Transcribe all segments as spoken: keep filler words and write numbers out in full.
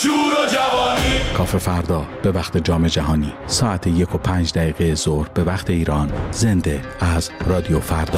شور و جوانی. کافه فردا به وقت جام جهانی ساعت یک و پنج دقیقه ظهر به وقت ایران، زنده از رادیو فردا.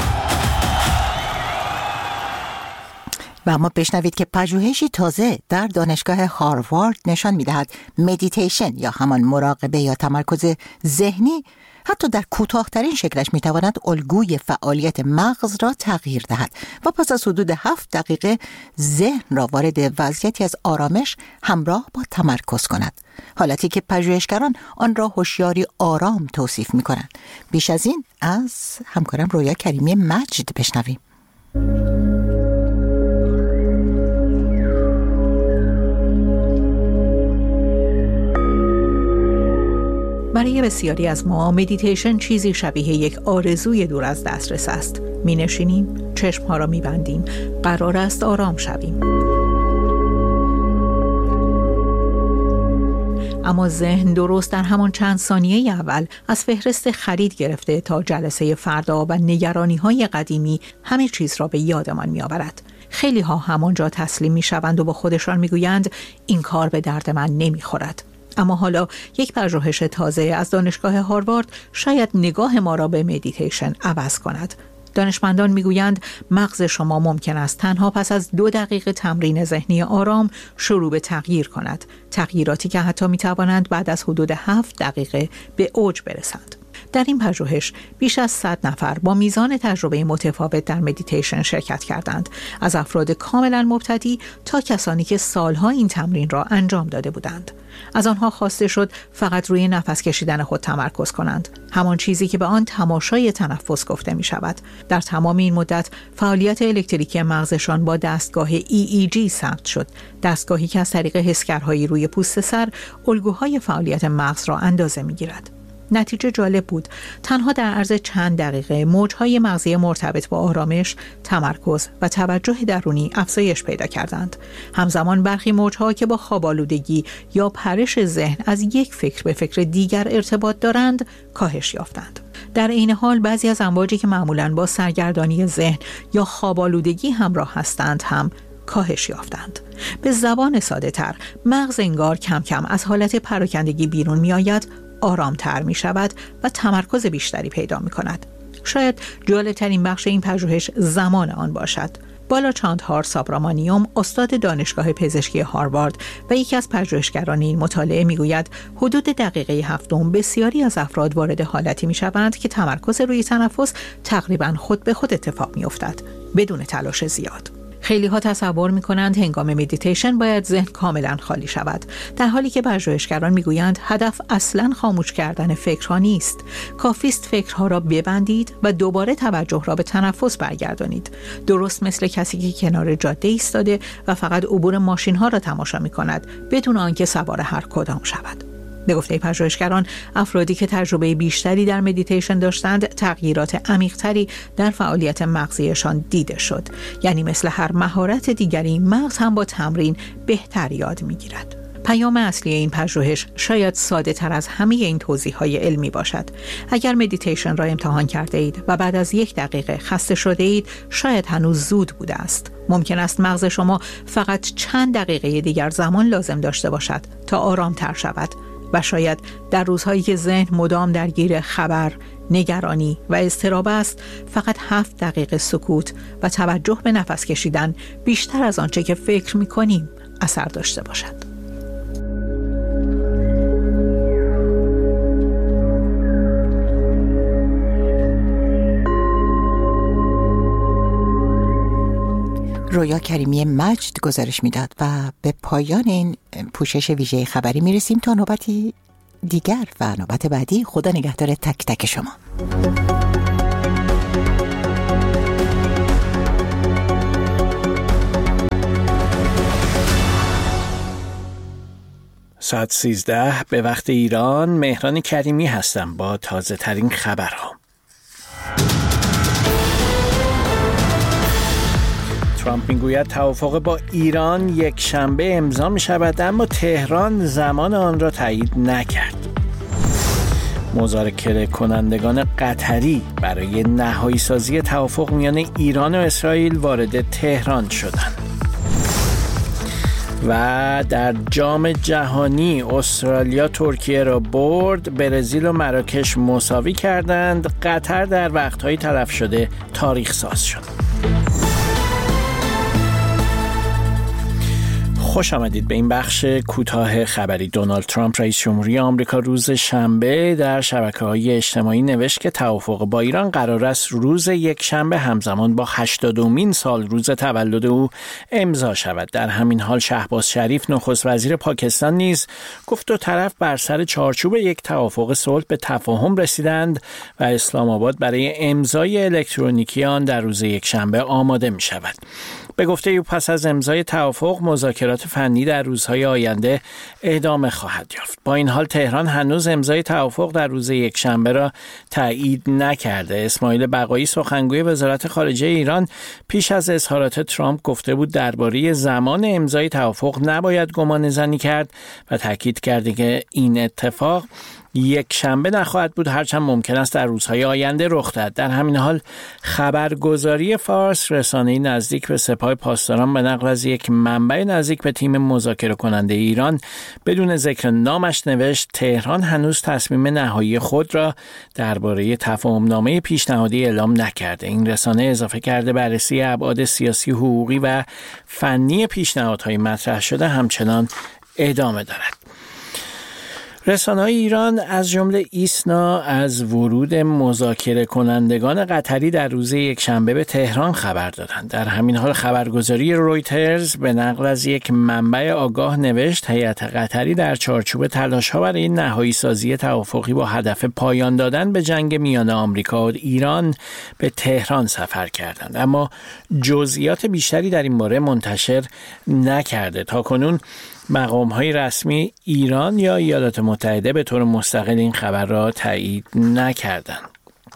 و اما بشنوید که پژوهشی تازه در دانشگاه هاروارد نشان می‌دهد مدیتیشن یا همان مراقبه یا تمرکز ذهنی حتی در کوتاه‌ترین شکلش می‌تواند الگوی فعالیت مغز را تغییر دهد و پس از حدود هفت دقیقه ذهن را وارد وضعیتی از آرامش همراه با تمرکز کند، حالتی که پژوهشگران آن را هوشیاری آرام توصیف می‌کنند. بیش از این از همکارم رویا کریمی مجد بشنویم. برای بسیاری از ما مدیتیشن چیزی شبیه یک آرزوی دور از دسترس است. می نشینیم، چشمها را می بندیم، قرار است آرام شویم. اما ذهن درست در همان چند ثانیه اول از فهرست خرید گرفته تا جلسه فردا و نگرانی‌های قدیمی همه چیز را به یادمان می آورد. خیلی ها همانجا تسلیم می شوند و با خودشان می گویند این کار به درد من نمی خورد. اما حالا یک پژوهش تازه از دانشگاه هاروارد شاید نگاه ما را به مدیتیشن عوض کند. دانشمندان میگویند مغز شما ممکن است تنها پس از دو دقیقه تمرین ذهنی آرام شروع به تغییر کند. تغییراتی که حتی میتوانند بعد از حدود هفت دقیقه به اوج برسند. در این پژوهش بیش از صد نفر با میزان تجربه متفاوت در مدیتیشن شرکت کردند، از افراد کاملا مبتدی تا کسانی که سالها این تمرین را انجام داده بودند. از آنها خواسته شد فقط روی نفس کشیدن خود تمرکز کنند، همان چیزی که به آن تماشای تنفس گفته می شود. در تمام این مدت فعالیت الکتریکی مغزشان با دستگاه ای ای جی ثبت شد، دستگاهی که از طریق حسگرهایی روی پوست سر الگوهای فعالیت مغز را اندازه می گیرد. نتیجه جالب بود. تنها در عرض چند دقیقه موجهای مغزی مرتبط با آرامش، تمرکز و توجه درونی افزایش پیدا کردند. همزمان برخی موجها که با خواب‌آلودگی یا پرش ذهن از یک فکر به فکر دیگر ارتباط دارند، کاهش یافتند. در این حال بعضی از امواجی که معمولاً با سرگردانی ذهن یا خواب‌آلودگی همراه هستند هم کاهش یافتند. به زبان ساده تر، مغز انگار کم کم از حالت پراکندگی بیرون می آید، آرامتر می شود و تمرکز بیشتری پیدا می کند. شاید جالب‌ترین بخش این پژوهش زمان آن باشد. بالا چاندهار سابرامانیوم، استاد دانشگاه پزشکی هاروارد و یکی از پژوهشگران این مطالعه میگوید حدود دقیقه هفتم بسیاری از افراد وارد حالتی می شوند که تمرکز روی تنفس تقریباً خود به خود اتفاق می افتد بدون تلاش زیاد. خیلی ها تصور می کنند هنگام مدیتیشن باید ذهن کاملا خالی شود، در حالی که پژوهشگران می گویند هدف اصلا خاموش کردن فکرها نیست. کافیست فکرها را ببندید و دوباره توجه را به تنفس برگردانید، درست مثل کسی که کنار جاده ایستاده و فقط عبور ماشین ها را تماشا می کند بدون آنکه سوار هر کدام شود. به گفته پژوهشگران، افرادی که تجربه بیشتری در مدیتیشن داشتند تغییرات عمیق‌تری در فعالیت مغزیشان دیده شد. یعنی مثل هر مهارت دیگری مغز هم با تمرین بهتر یاد می‌گیرد. پیام اصلی این پژوهش شاید ساده تر از همه این توضیح‌های علمی باشد. اگر مدیتیشن را امتحان کرده اید و بعد از یک دقیقه خسته شده اید، شاید هنوز زود بوده است. ممکن است مغز شما فقط چند دقیقه دیگر زمان لازم داشته باشد تا آرام‌تر شود. و شاید در روزهایی که ذهن مدام درگیر خبر، نگرانی و اضطراب است، فقط هفت دقیقه سکوت و توجه به نفس کشیدن بیشتر از آنچه که فکر می‌کنیم اثر داشته باشد. رویا کریمی مجد گزارش میداد و به پایان این پوشش ویژه خبری میرسیم تا نوبتی دیگر و نوبت بعدی. خدا نگهدار تک تک شما. ساعت سیزده به وقت ایران. مهران کریمی هستم با تازه ترین خبرها. ترامپ میگوید توافق با ایران یک شنبه امضا می شود، اما تهران زمان آن را تایید نکرد. مذاکره کنندگان قطری برای نهایی سازی توافق میان ایران و اسرائیل وارد تهران شدند. و در جام جهانی استرالیا ترکیه را برد، برزیل و مراکش مساوی کردند، قطر در وقت‌های تلف شده تاریخ ساز شد. خوش آمدید به این بخش کوتاه خبری. دونالد ترامپ رئیس جمهوری آمریکا روز شنبه در شبکه‌های اجتماعی نوشت که توافق با ایران قرار است روز یک شنبه همزمان با هشتادمین سال روز تولد او امضا شود. در همین حال شهباز شریف نخست وزیر پاکستان نیز گفت دو طرف بر سر چارچوب یک توافق صلح به تفاهم رسیدند و اسلام آباد برای امضای الکترونیکی آن در روز یک شنبه آماده می شود. به گفته او پس از امضای توافق مذاکرات فنی در روزهای آینده ادامه خواهد یافت. با این حال تهران هنوز امضای توافق در روز یکشنبه را تایید نکرده. اسماعیل بقایی سخنگوی وزارت خارجه ایران پیش از اظهارات ترامپ گفته بود درباره زمان امضای توافق نباید گمانه‌زنی کرد و تاکید کرده که این اتفاق یک شنبه نخواهد بود، هرچند ممکن است در روزهای آینده رخ دهد. در همین حال خبرگزاری فارس، رسانه‌ای نزدیک به سپاه پاسداران، به نقل از یک منبع نزدیک به تیم مذاکره کننده ایران بدون ذکر نامش نوشت تهران هنوز تصمیم نهایی خود را درباره تفاهم‌نامه پیشنهادی اعلام نکرده. این رسانه اضافه کرده بررسی ابعاد سیاسی، حقوقی و فنی پیشنهادهای مطرح شده همچنان ادامه دارد. رسانه‌های ایران از جمله ایسنا از ورود مذاکره کنندگان قطری در روز یکشنبه به تهران خبر دادند. در همین حال خبرگزاری رویترز به نقل از یک منبع آگاه نوشت هیئت قطری در چارچوب تلاش‌ها برای نهایی سازی توافقی با هدف پایان دادن به جنگ میان آمریکا و ایران به تهران سفر کردند، اما جزئیات بیشتری در این باره منتشر نکرده. تاکنون مقام‌های رسمی ایران یا ایالات متحده به طور مستقل این خبر را تایید نکردند.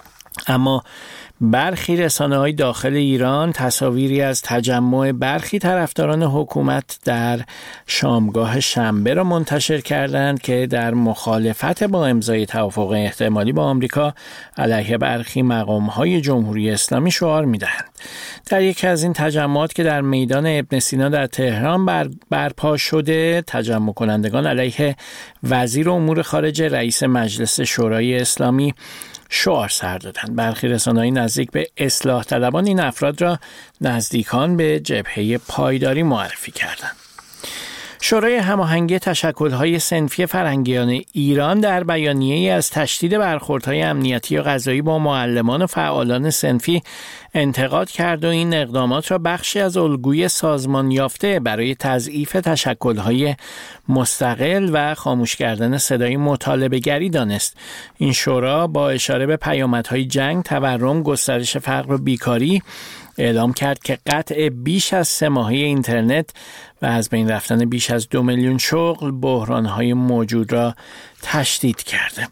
اما برخی رسانه‌های داخل ایران تصاویری از تجمع برخی طرفداران حکومت در شامگاه شنبه را منتشر کردند که در مخالفت با امضای توافق احتمالی با آمریکا علیه برخی مقام‌های جمهوری اسلامی شعار می‌دهند. در یکی از این تجمعات که در میدان ابن سینا در تهران بر برپا شده، تجمع کنندگان علیه وزیر امور خارجه رئیس مجلس شورای اسلامی شعار سر دادند. برخی رسانه‌های نزدیک به اصلاح طلبان این افراد را نزدیکان به جبهه پایداری معرفی کردند. شورای هماهنگی تشکل‌های صنفی فرهنگیان ایران در بیانیه‌ای از تشدید برخوردهای امنیتی و قضایی با معلمان و فعالان صنفی انتقاد کرد و این اقدامات را بخشی از الگوی سازمان یافته برای تضعیف تشکل‌های مستقل و خاموش کردن صدای مطالبه‌گری دانست. این شورا با اشاره به پیامدهای جنگ، تورم، گسترش فقر و بیکاری اعلام کرد که قطع بیش از سه ماهه اینترنت و از بین رفتن بیش از دو میلیون شغل بحران‌های موجود را تشدید کرده.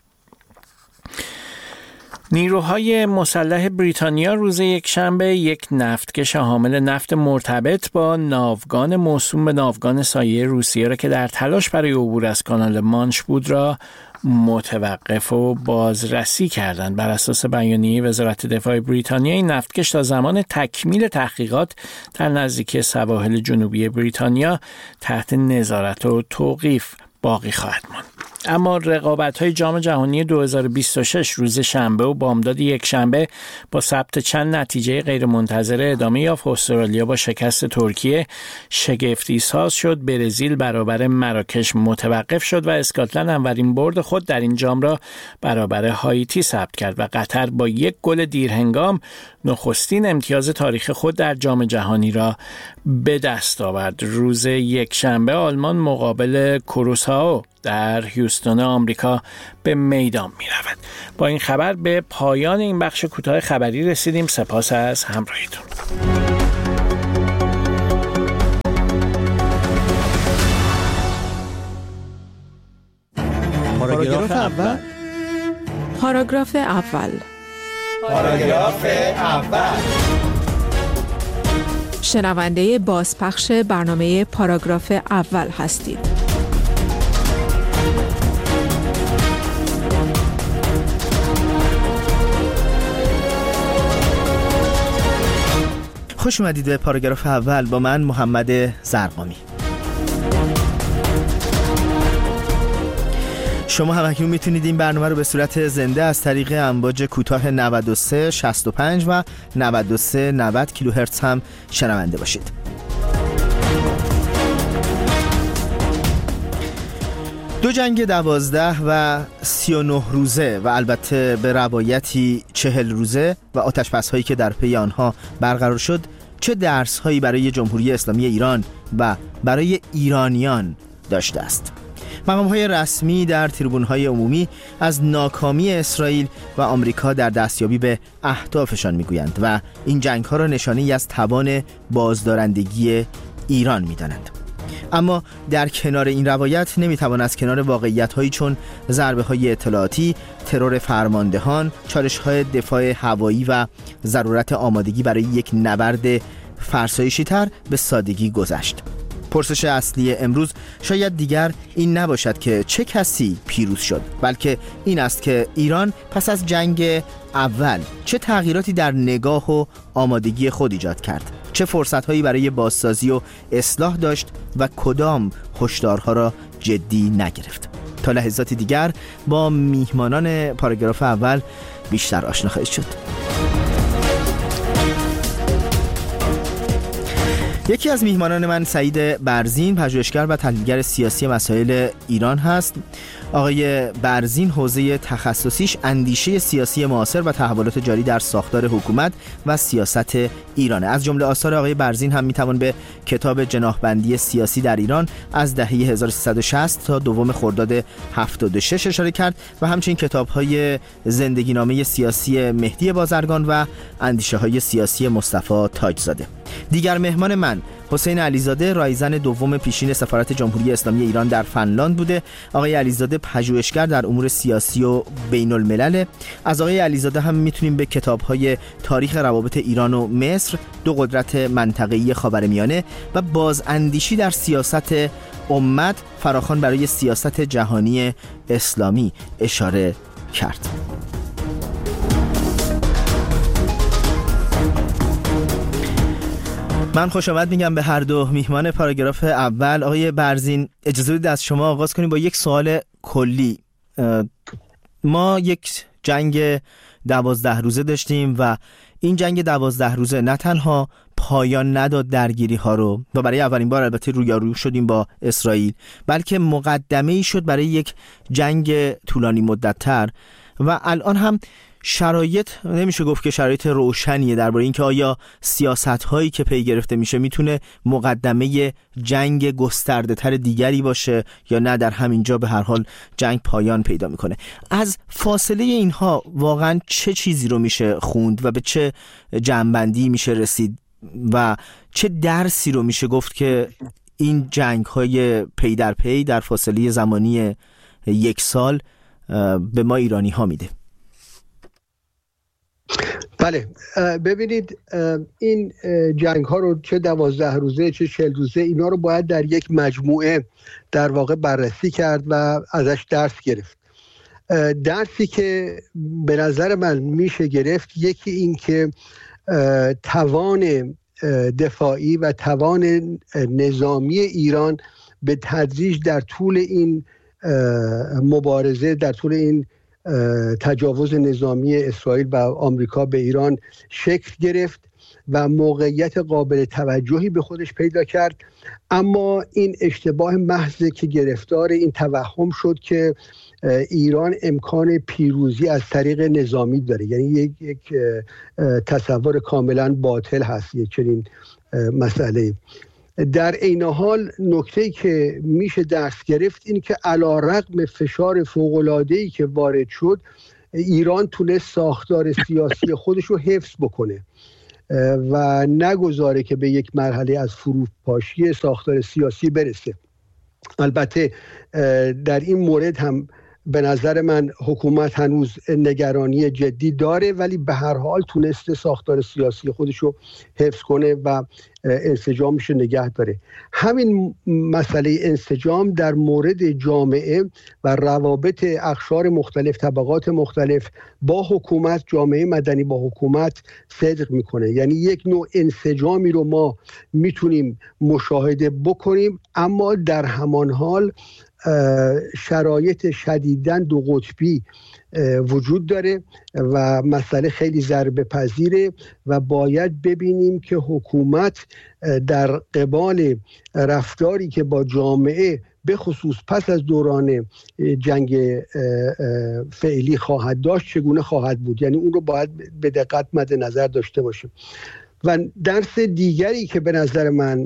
نیروهای مسلح بریتانیا روز یکشنبه یک نفتکش حامل نفت مرتبط با ناوگان موسوم به ناوگان سایه روسیه را که در تلاش برای عبور از کانال مانش بود را متوقف و بازرسی کردند. بر اساس بیانیه وزارت دفاع بریتانیا این نفتکش تا زمان تکمیل تحقیقات در نزدیکی سواحل جنوبی بریتانیا تحت نظارت و توقیف باقی خواهد ماند. اما رقابت‌های جام جهانی دو هزار و بیست و شش روز شنبه و بامداد یک شنبه با ثبت چند نتیجه غیرمنتظره ادامه یافت. استرالیا با شکست ترکیه شگفتی ساز شد، برزیل برابر مراکش متوقف شد و اسکاتلند اولین برد خود در این جام را برابر هایتی ثبت کرد و قطر با یک گل دیرهنگام نخستین امتیاز تاریخ خود در جام جهانی را به دست آورد. روز یک شنبه آلمان مقابل کوروسائو در هیوستون آمریکا به میدان می رود. با این خبر به پایان این بخش کوتاه خبری رسیدیم. سپاس از همراهیتون. پاراگراف اول پاراگراف اول پاراگراف اول شنونده بازپخش برنامه پاراگراف اول هستید. خوش اومدید به پاراگراف اول با من محمد زرقامی. شما هم اکنون میتونید این برنامه رو به صورت زنده از طریق امواج کوتاه نود و سه شصت و پنج و نود و سه نود کیلوهرتز هم شنونده باشید. دو جنگ دوازده و سی و نه روزه و البته به روایتی چهل روزه و آتش‌بس هایی که در پی آنها برقرار شد چه درس هایی برای جمهوری اسلامی ایران و برای ایرانیان داشته است؟ مقام های رسمی در تریبون های عمومی از ناکامی اسرائیل و آمریکا در دستیابی به اهدافشان میگویند و این جنگ ها را نشانه‌ای از توان بازدارندگی ایران میدانند. اما در کنار این روایت نمیتوان از کنار واقعیت هایی چون ضربه های اطلاعاتی، ترور فرماندهان، چالش های دفاع هوایی و ضرورت آمادگی برای یک نبرد فرسایشی تر به سادگی گذشت. پرسش اصلی امروز شاید دیگر این نباشد که چه کسی پیروز شد، بلکه این است که ایران پس از جنگ اول چه تغییراتی در نگاه و آمادگی خود ایجاد کرد، چه فرصت‌هایی برای بازسازی و اصلاح داشت و کدام هشدارها را جدی نگرفت. تا لحظاتی دیگر با میهمانان پاراگراف اول بیشتر آشنا خواهید شد. یکی از میهمانان من سعید برزین، پژوهشگر و تحلیلگر سیاسی مسائل ایران هست. آقای برزین حوزه تخصصیش اندیشه سیاسی معاصر و تحولات جاری در ساختار حکومت و سیاست ایرانه. از جمله آثار آقای برزین هم میتوان به کتاب جناحبندی سیاسی در ایران از دهه هزار و سیصد و شصت تا دوم خرداد هفتاد و شش اشاره کرد و همچنین کتاب‌های زندگینامه سیاسی مهدی بازرگان و اندیشه‌های سیاسی مصطفی تاجزاده. دیگر مهمان من حسین علیزاده، رایزن دوم پیشین سفارت جمهوری اسلامی ایران در فنلاند بوده. آقای علیزاده پژوهشگر در امور سیاسی و بین الملل. از آقای علیزاده هم میتونیم به کتاب‌های تاریخ روابط ایران و مصر، دو قدرت منطقه‌ای خاورمیانه و بازاندیشی در سیاست امت فراخوان برای سیاست جهانی اسلامی اشاره کرد. من خوش آمد میگم به هر دو میهمان پاراگراف اول. آقای برزین، اجازه بدید از شما آغاز کنیم با یک سوال کلی. ما یک جنگ دوازده روزه داشتیم و این جنگ دوازده روزه نه تنها پایان نداد درگیری ها رو و برای اولین بار البته رویارو شدیم با اسرائیل، بلکه مقدمه ای شد برای یک جنگ طولانی مدت تر و الان هم شرایط نمیشه گفت که شرایط روشنیه درباره اینکه آیا سیاست‌هایی که پی گرفته میشه میتونه مقدمه جنگ گسترده‌تر دیگری باشه یا نه در همین جا به هر حال جنگ پایان پیدا میکنه. از فاصله اینها واقعا چه چیزی رو میشه خوند و به چه جنبندی میشه رسید و چه درسی رو میشه گفت که این جنگ‌های پی در پی در فاصله زمانی یک سال به ما ایرانی ها میده؟ بله، ببینید این جنگ ها رو چه دوازده روزه چه چهل روزه اینا رو باید در یک مجموعه در واقع بررسی کرد و ازش درس گرفت. درسی که به نظر من میشه گرفت یکی این که توان دفاعی و توان نظامی ایران به تدریج در طول این مبارزه، در طول این تجاوز نظامی اسرائیل و آمریکا به ایران شکل گرفت و موقعیت قابل توجهی به خودش پیدا کرد. اما این اشتباه محض که گرفتار این توهم شد که ایران امکان پیروزی از طریق نظامی داره، یعنی یک, یک تصور کاملا باطل هست یک چنین مسئله. در این حال نکته‌ای که میشه درس گرفت این که علی‌رغم فشار فوق‌العاده‌ای که وارد شد، ایران تونست ساختار سیاسی خودش رو حفظ بکنه و نگذاره که به یک مرحله از فروپاشی ساختار سیاسی برسه. البته در این مورد هم به نظر من حکومت هنوز نگرانی جدی داره، ولی به هر حال تونسته ساختار سیاسی خودش رو حفظ کنه و انسجامش رو نگه داره. همین مسئله انسجام در مورد جامعه و روابط اقشار مختلف، طبقات مختلف با حکومت، جامعه مدنی با حکومت صدق میکنه. یعنی یک نوع انسجامی رو ما میتونیم مشاهده بکنیم، اما در همان حال شرایط شدیداً دو قطبی وجود داره و مسئله خیلی ضربه پذیره و باید ببینیم که حکومت در قبال رفتاری که با جامعه به خصوص پس از دوران جنگ فعلی خواهد داشت چگونه خواهد بود. یعنی اون رو باید به دقت مد نظر داشته باشیم. و درس دیگری که به نظر من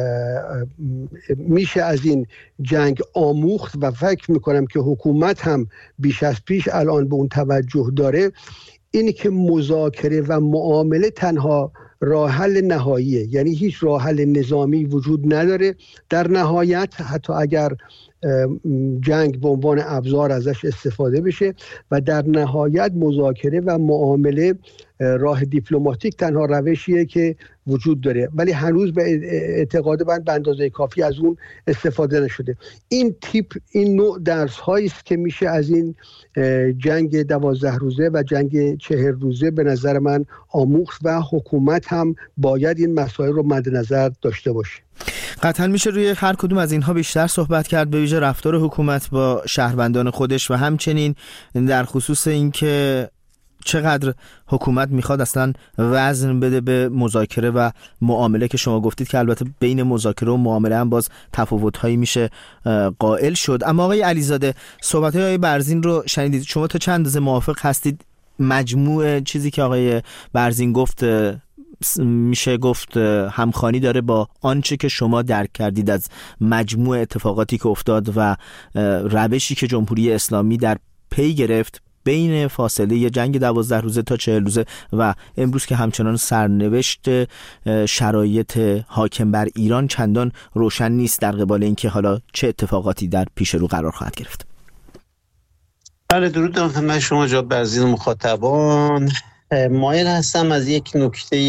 میشه از این جنگ آموخت و فکر میکنم که حکومت هم بیش از پیش الان به اون توجه داره، اینی که مذاکره و معامله تنها راه حل نهاییه. یعنی هیچ راه حل نظامی وجود نداره در نهایت، حتی اگر جنگ به عنوان ابزار ازش استفاده بشه، و در نهایت مذاکره و معامله راه دیپلماتیک تنها روشیه که وجود داره، ولی هنوز به اعتقاد من به اندازه کافی از اون استفاده نشده. این تیپ این نوع درس هایی است که میشه از این جنگ دوازده روزه و جنگ چهل روزه به نظر من آموخت و حکومت هم باید این مسائل رو مد نظر داشته باشه. قطعا میشه روی هر کدوم از اینها بیشتر صحبت کرد، به ویژه رفتار حکومت با شهروندان خودش و همچنین در خصوص اینکه چقدر حکومت میخواد اصلا وزن بده به مذاکره و معامله که شما گفتید که البته بین مذاکره و معامله هم باز تفاوت‌هایی میشه قائل شد. اما آقای علیزاده، صحبت‌های آقای برزین رو شنیدید، شما تا چند اندازه موافق هستید مجموع چیزی که آقای برزین گفت میشه گفت همخوانی داره با آنچه که شما درک کردید از مجموع اتفاقاتی که افتاد و روشی که جمهوری اسلامی در پی گرفت بین فاصله جنگ دوازده روزه تا چهل روزه و امروز که همچنان سرنوشت شرایط حاکم بر ایران چندان روشن نیست در قبال اینکه حالا چه اتفاقاتی در پیش رو قرار خواهد گرفت؟ بله، درود دارم خدمت شما جناب برزین و مخاطبان. مایل هستم از یک نکته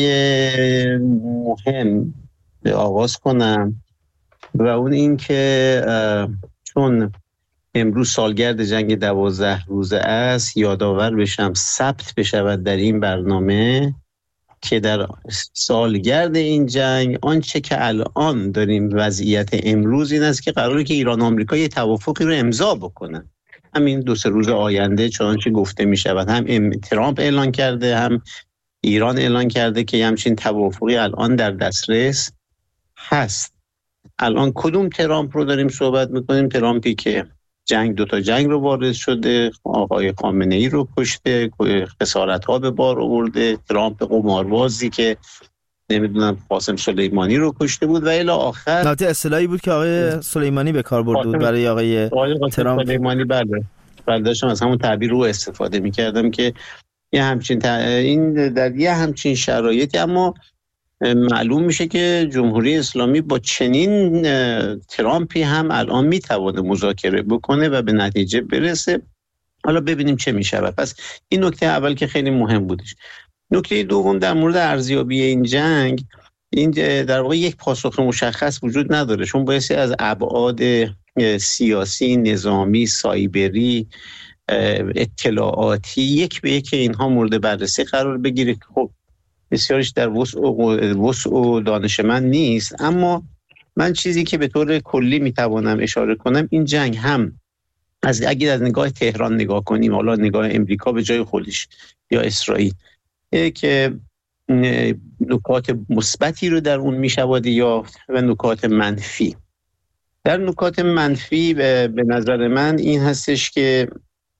مهم به آغاز کنم و اون این که چون امروز سالگرد جنگ دوازده روزه است، یادآور بشم ثبت بشود در این برنامه که در سالگرد این جنگ آنچه که الان داریم وضعیت امروز این است که قراره که ایران و آمریکا یه توافقی رو امضا بکنن همین دو سه روز آینده، چنانچه گفته می شود. هم ترامپ اعلان کرده، هم ایران اعلان کرده که همچین توافقی الان در دسترس هست. الان کدوم ترامپ رو داریم صحبت میکنیم؟ ترامپی که جنگ دوتا جنگ رو وارد شده، آقای خامنه ای رو کشته، خسارت ها به بار آورده، ترامپ قماربازی که نمیدونم قاسم سلیمانی رو کشته بود و الی آخر. البته اصطلاحی بود که آقای سلیمانی به کار برده بود برای آقای, آقای ترامپ. سلیمانی بله برداشتم از همون تعبیر رو استفاده میکردم که یه همچین ت... این در یه همچین شرایطی، اما معلوم میشه که جمهوری اسلامی با چنین ترامپی هم الان میتونه مذاکره بکنه و به نتیجه برسه. حالا ببینیم چه میشه. پس این نکته اول که خیلی مهم بودش. نکته دوم در مورد ارزیابی این جنگ، این در واقع یک پاسخ مشخص وجود نداره، چون بایستی از ابعاد سیاسی، نظامی، سایبری، اطلاعاتی یک به یک اینها مورد بررسی قرار بگیره. خب بسیارش در وسع وسع و دانش من نیست، اما من چیزی که به طور کلی میتوانم اشاره کنم، این جنگ هم از اگه از نگاه تهران نگاه کنیم، حالا نگاه امریکا به جای خودش یا اسرائیل، که نکات مثبتی رو در اون میشود یا و نکات منفی. در نکات منفی به نظر من این هستش که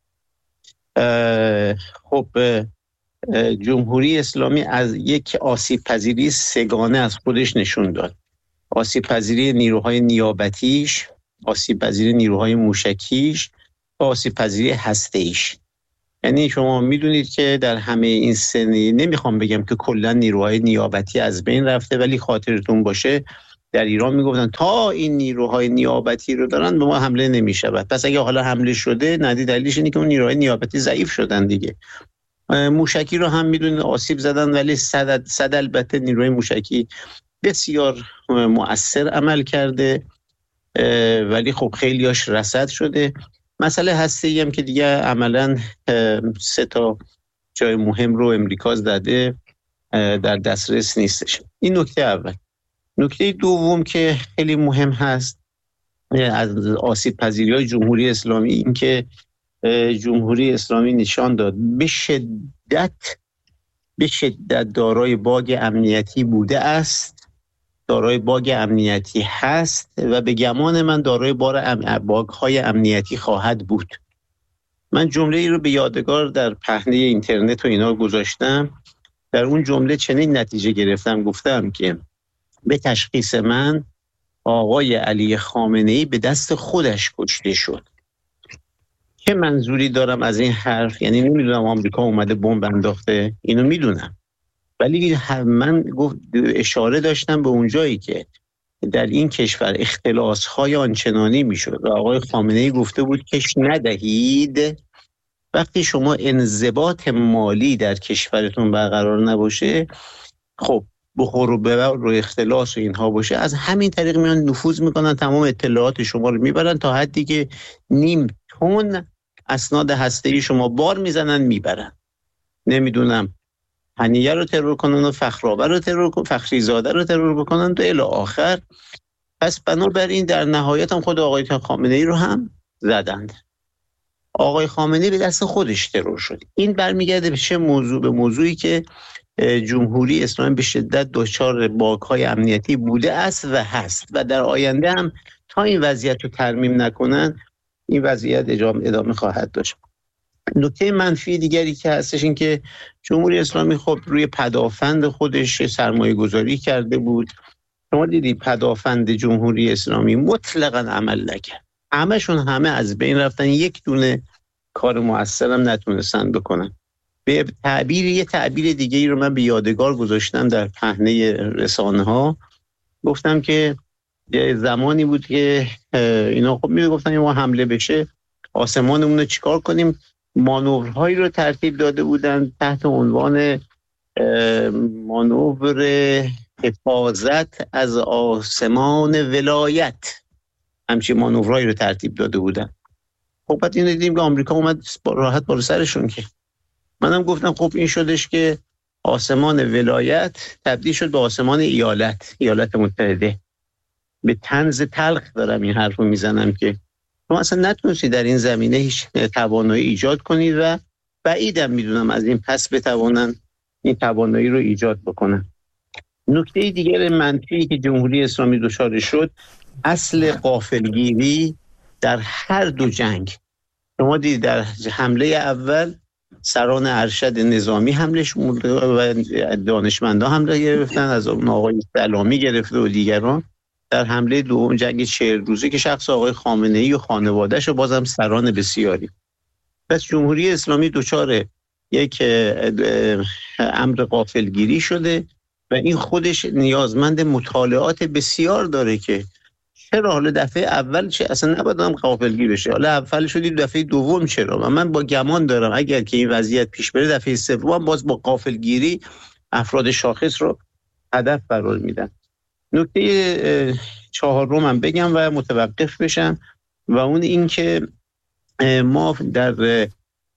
خب جمهوری اسلامی از یک آسیب پذیری سگانه از خودش نشون داد. آسیب پذیری نیروهای نیابتیش، آسیب پذیری نیروهای موشکیش و آسیب پذیری هسته‌ایش. یعنی شما میدونید که در همه این سنی، نمیخوام بگم که کلا نیروهای نیابتی از بین رفته، ولی خاطرتون باشه در ایران میگفتن تا این نیروهای نیابتی رو دارن به ما حمله نمیشود. پس اگه حالا حمله شده، ندی دلیلش اینه که اون نیروهای نیابتی ضعیف شدن دیگه. موشکی رو هم میدونید آسیب زدن، ولی صد صد البته نیروی موشکی بسیار مؤثر عمل کرده، ولی خب خیلیاش رصد شده. مسئله هسته‌ای هم که دیگه عملاً سه تا جای مهم رو امریکا زده، در دسترس نیستش. این نکته اول. نکته دوم که خیلی مهم هست، از آسیب پذیری های جمهوری اسلامی این که جمهوری اسلامی نشان داد به شدت به شدت دارای باگ امنیتی بوده است، دارای باگ امنیتی هست و به گمان من دارای بار ام... باگ‌های امنیتی خواهد بود. من جمله ای رو به یادگار در پهنه اینترنت و اینا گذاشتم. در اون جمله چنین نتیجه گرفتم، گفتم که به تشخیص من آقای علی خامنه‌ای به دست خودش کشته شد. چه منظوری دارم از این حرف؟ یعنی نمیدونم آمریکا اومده بمب انداخته، اینو میدونم، ولی من گفت اشاره داشتم به اونجایی که در این کشور اختلاس‌های آنچنانی میشد و آقای خامنه‌ای گفته بود کش ندهید. وقتی شما انضباط مالی در کشورتون برقرار نباشه، خب بخور و ببر و اختلاس و اینها باشه، از همین طریق میان نفوذ میکنن، تمام اطلاعات شما رو میبرن تا حدی که نیم تن اسناد هسته‌ای شما بار میزنن میبرن. نمیدونم هنیه رو ترور کنن و فخرآور رو ترور کنن، فخریزاده رو ترور بکنن تا الی آخر. پس بنابراین در نهایت هم خود آقای خامنه‌ای رو هم زدند. آقای خامنه‌ای به دست خودش ترور شد. این برمیگرده به چه موضوع؟ به موضوعی که جمهوری اسلامی به شدت دچار باگ‌های امنیتی بوده است و هست و در آینده هم تا این وضعیت رو ترمیم نکنن این وضعیت ادامه خواهد داشت. نکته منفی دیگری که هستش این که جمهوری اسلامی خب روی پدافند خودش سرمایه گذاری کرده بود. شما دیدید پدافند جمهوری اسلامی مطلقاً عمل نکرد، همشون همه از بین رفتن، یک دونه کار مؤثر هم نتونستن بکنن. به تعبیر یه تعبیر دیگه ای رو من به یادگار گذاشتم در پهنه رسانه ها، گفتم که یه زمانی بود که اینا خب میگفتن ما حمله بشه آسمانمون رو چیکار کنیم، مانورهایی رو ترتیب داده بودن تحت عنوان مانور حفاظت از آسمان ولایت، همچین مانورهایی رو ترتیب داده بودن. خب بعد اینو دیدیم که آمریکا اومد راحت بالا سرشون. که منم گفتم خب این شدش که آسمان ولایت تبدیل شد به آسمان ایالت، ایالات متحده. به طنز تلخ دارم این حرف رو میزنم که شما اصلا نتونستی در این زمینه هیچ توانایی ایجاد کنید و بعیدم میدونم از این پس بتوانن این توانایی رو ایجاد بکنن. نکته دیگر منفی که جمهوری اسلامی دچار شد اصل غافلگیری در هر دو جنگ. شما دیدید در حمله اول سران ارشد نظامی حمله و دانشمندان حمله گرفتن، از اون آقای سلامی گرفته و دیگران. در حمله دوم جنگ چهل روزه که شخص آقای خامنه‌ای و خانواده‌اش و بازم سران بسیاری. پس جمهوری اسلامی دچار یک امر غافلگیری شده و این خودش نیازمند مطالعات بسیار داره که چرا حالا دفعه اول چه اصلا نباید هم غافلگیر بشه، حالا اول شدید دفعه دوم چرا؟ و من با گمان دارم اگر که این وضعیت پیش بره دفعه سوم باز با غافلگیری افراد شاخص رو هدف قرار میدن. نکته چهارم هم بگم و متوقف بشم و اون این که ما در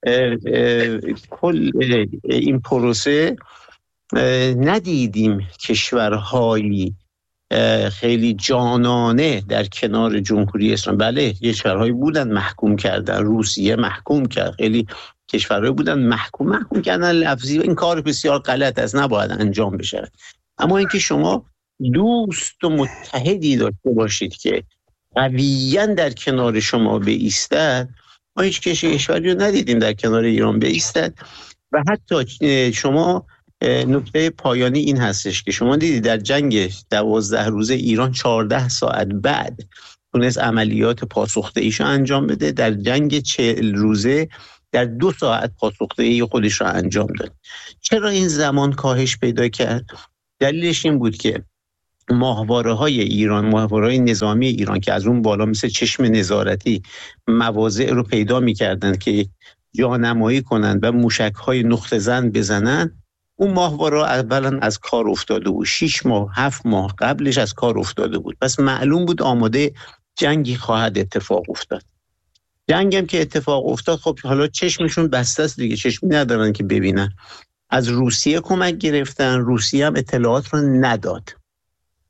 کل این پروسه ندیدیم کشورهایی خیلی جانانه در کنار جمهوری اسلامی. بله یه کشورهایی بودن محکوم کردن، روسیه محکوم کرد، خیلی کشورهایی بودن محکوم محکوم کردن لفظی و این کار بسیار غلط است، نباید انجام بشه. اما اینکه شما دوست و متحدی داشته باشید که قویاً در کنار شما بایستد، ما هیچ کشوری رو ندیدیم در کنار ایران بایستد. و حتی شما نکته پایانی این هستش که شما دیدید در جنگ دوازده روزه ایران چهارده ساعت بعد تونست عملیات پاسخدهیشو انجام بده، در جنگ چهل روزه در دو ساعت پاسخدهی خودش رو انجام داد. چرا این زمان کاهش پیدا کرد؟ دلیلش این بود که ماهواره های ایران، ماهواره های نظامی ایران که از اون بالا مثل چشم نظارتی مواضع رو پیدا می‌کردند که جانمایی کنند و موشک های نقطه زن بزنن، اون ماهواره اولا از کار افتاده بود، شش ماه هفت ماه قبلش از کار افتاده بود. پس معلوم بود آماده جنگی خواهد اتفاق افتاد. جنگم که اتفاق افتاد خب حالا چشمشون بسته است دیگه، چشمی ندارن که ببینن. از روسیه کمک گرفتن، روسیه هم اطلاعات رو نداد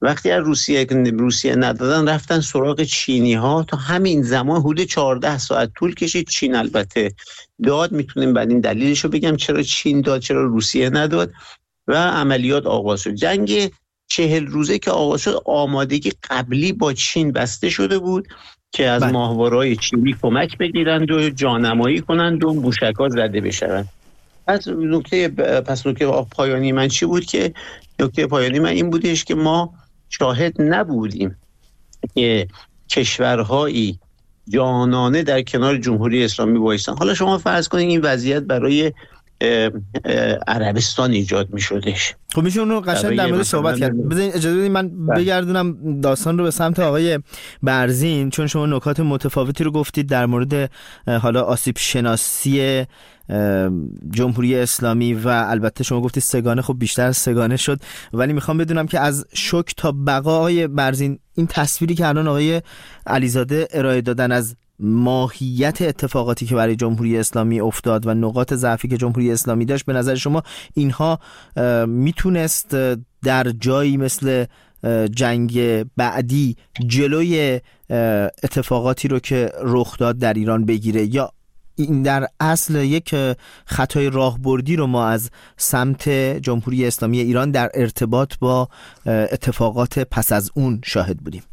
وقتی از روسیه روسیه ندادن رفتن سراغ چینی ها. تا همین زمان حدود چهارده ساعت طول کشید. چین البته داد، میتونیم بعد این دلیلشو بگم چرا چین داد چرا روسیه نداد، و عملیات آغاز شد. جنگ چهل روزه که آغاز شد آمادگی قبلی با چین بسته شده بود که از ماهواره‌های چینی کمک بگیرند و جانمایی کنند و موشک‌ها زده بشوند. پس نکته پس نکته پایانی من چی بود که نکته پایانی من این بودش که ما شاهد نبودیم که کشورهایی جانانه در کنار جمهوری اسلامی بایستن. حالا شما فرض کنید این وضعیت برای عربستان ایجاد می شدش. خب میشه اون رو قشنگ در مورد صحبت کرد. بذارید اجازه بدید من بگردونم داستان رو به سمت آقای برزین، چون شما نکات متفاوتی رو گفتید در مورد حالا آسیب شناسی جمهوری اسلامی و البته شما گفتید سگانه، خب بیشتر سگانه شد، ولی میخوام بدونم که از شوک تا بقای برزین این تصویری که الان آقای علیزاده ارائه دادن از ماهیت اتفاقاتی که برای جمهوری اسلامی افتاد و نقاط ضعفی که جمهوری اسلامی داشت، به نظر شما اینها میتونست در جایی مثل جنگ بعدی جلوی اتفاقاتی رو که رخ داد در ایران بگیره، یا این در اصل یک خطای راهبردی رو ما از سمت جمهوری اسلامی ایران در ارتباط با اتفاقات پس از اون شاهد بودیم؟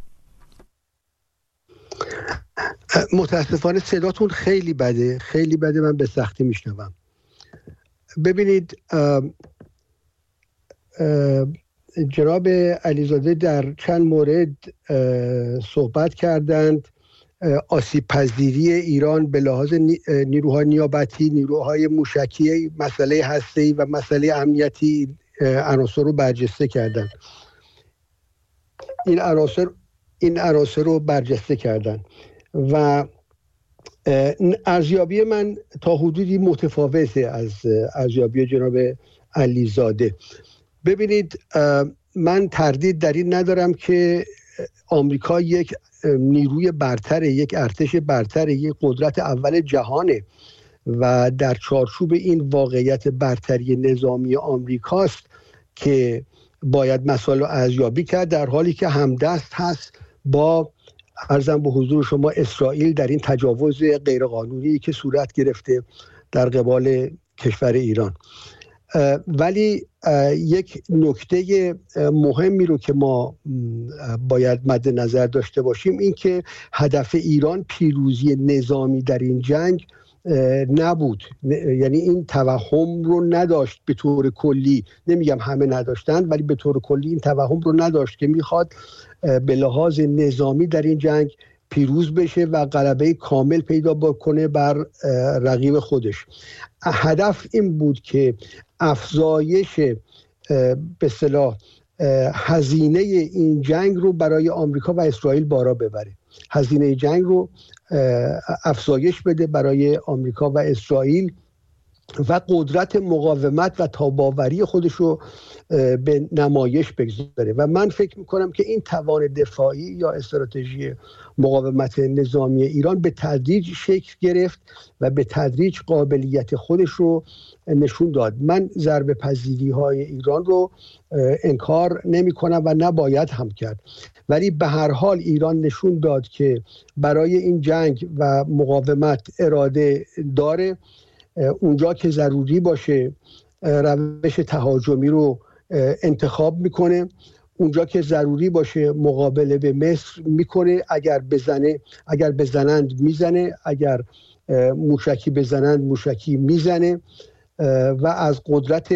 متاسفانه صداتون خیلی بده، خیلی بده، من به سختی میشنوم. ببینید اه اه جناب علیزاده در چند مورد صحبت کردند. آسیب پذیری ایران به لحاظ نیروهای نیابتی، نیروهای موشکی، مسئله هسته‌ای و مسئله امنیتی عناصر رو برجسته کردند. این عناصر این عناصر رو برجسته کردند و ارزیابی من تا حدودی متفاوته از ارزیابی جناب علیزاده. ببینید من تردید در این ندارم که آمریکا یک نیروی برتره، یک ارتش برتره، یک قدرت اول جهانه و در چارچوب این واقعیت برتری نظامی آمریکاست که باید مسائل رو ارزیابی کرد، در حالی که همدست هست با عرضم به حضور شما اسرائیل در این تجاوز غیرقانونی که صورت گرفته در قبال کشور ایران. ولی یک نکته مهمی رو که ما باید مد نظر داشته باشیم این که هدف ایران پیروزی نظامی در این جنگ نبود، یعنی این توهم رو نداشت به طور کلی، نمیگم همه نداشتن ولی به طور کلی این توهم رو نداشت که میخواد به لحاظ نظامی در این جنگ پیروز بشه و غلبه کامل پیدا بکنه بر رقیب خودش. هدف این بود که افزایش به اصطلاح هزینه این جنگ رو برای آمریکا و اسرائیل بالا ببره، هزینه جنگ رو افزایش بده برای آمریکا و اسرائیل و قدرت مقاومت و تاباوری خودش رو به نمایش بگذاره. و من فکر میکنم که این توان دفاعی یا استراتژی مقاومت نظامی ایران به تدریج شکل گرفت و به تدریج قابلیت خودش رو نشون داد. من ضربه پذیری های ایران رو انکار نمی کنم و نباید هم کرد، ولی به هر حال ایران نشون داد که برای این جنگ و مقاومت اراده داره. اونجا که ضروری باشه روش تهاجمی رو انتخاب میکنه، اونجا که ضروری باشه مقابله به مصر میکنه، اگر بزنه اگر بزنند میزنه، اگر موشکی بزنند موشکی میزنه و از قدرت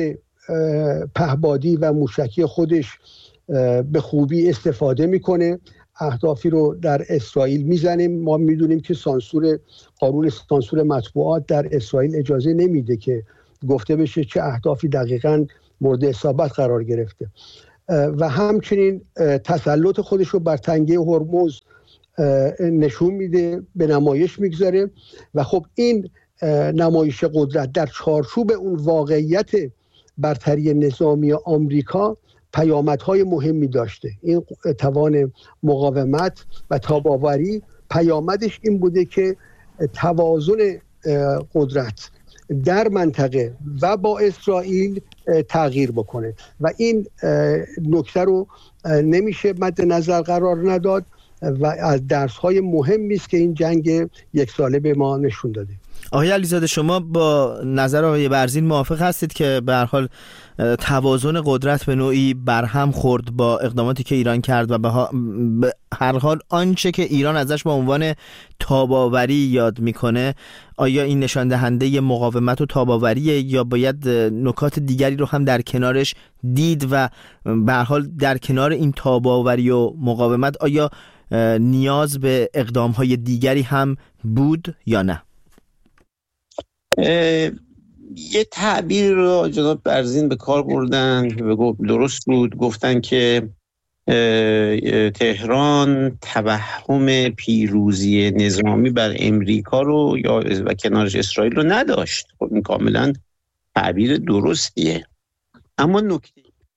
پهبادی و موشکی خودش به خوبی استفاده میکنه، اهدافی رو در اسرائیل میزنه. ما میدونیم که سانسور قانون سانسور مطبوعات در اسرائیل اجازه نمیده که گفته بشه چه اهدافی دقیقاً مورد اصابت قرار گرفته و همچنین تسلط خودش رو بر تنگه هرمز نشون میده، به نمایش میگذاره و خب این نمایش قدرت در چارچوب اون واقعیت برتری نظامی آمریکا پیامدهای مهمی داشته. این توان مقاومت و تاباوری پیامدش این بوده که توازن قدرت در منطقه و با اسرائیل تغییر بکنه و این نکته رو نمیشه مد نظر قرار نداد و از درس‌های مهمی است که این جنگ یک ساله به ما نشون داده. آقای علیزاده، شما با نظر آقای برزین موافق هستید که به هر حال توازن قدرت به نوعی برهم خورد با اقداماتی که ایران کرد و به هر حال آنچه که ایران ازش به عنوان تاباوری یاد میکنه، آیا این نشان دهنده مقاومت و تاباوریه یا باید نکات دیگری رو هم در کنارش دید و به هر حال در کنار این تاباوری و مقاومت آیا نیاز به اقدام‌های دیگری هم بود یا نه؟ یه تعبیر رو جناب برزین به کار بردن و درست بود، گفتن که تهران توهم پیروزی نظامی بر امریکا رو یا و کنارش اسرائیل رو نداشت. خب این کاملا تعبیر درستیه، اما نکته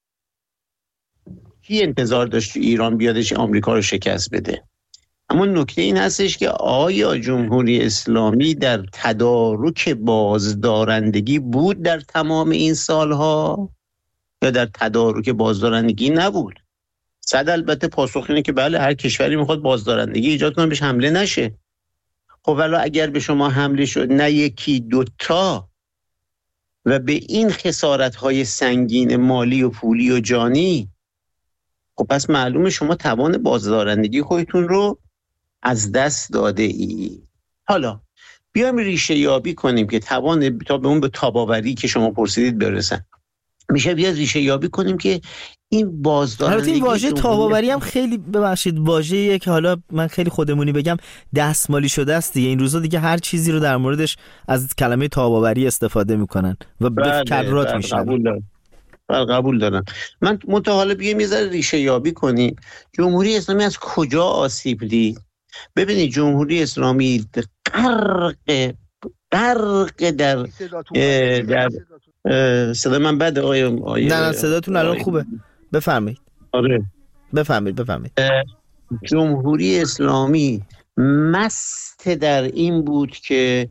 کی انتظار داشت ایران بیادش آمریکا رو شکست بده؟ اما نکته این هستش که آیا جمهوری اسلامی در تدارک بازدارندگی بود در تمام این سالها یا در تدارک بازدارندگی نبود؟ صد البته پاسخ اینه که بله، هر کشوری میخواد بازدارندگی ایجاد کنه بهش حمله نشه. خب ولی اگر به شما حمله شد نه یکی دوتا و به این خسارت‌های سنگین مالی و پولی و جانی، خب پس معلومه شما توان بازدارندگی خودتون رو از دست داده ای. حالا بیایم ریشه یابی کنیم که توان تا به اون به تاباوری که شما پرسیدید برسن. میشه بیاد ریشه یابی کنیم که این بازدارندگی، این واژه تاباوری هم خیلی ببخشید واژه‌ایه که حالا من خیلی خودمونی بگم دستمالی شده است دیگه. این روزا دیگه هر چیزی رو در موردش از کلمه تاباوری استفاده میکنن و به کرات میشن. قبول دارم. قبول دارم. من متحاله بیایم یه ذره ریشه یابی کنیم. جمهوری اسلامی از کجا آسیب دید؟ ببینید جمهوری اسلامی غرق غرق در در صدا من بده آقای نه نه صداتون الان خوبه، بفرمایید. آره بفرمایید بفرمایید. جمهوری اسلامی مست در این بود که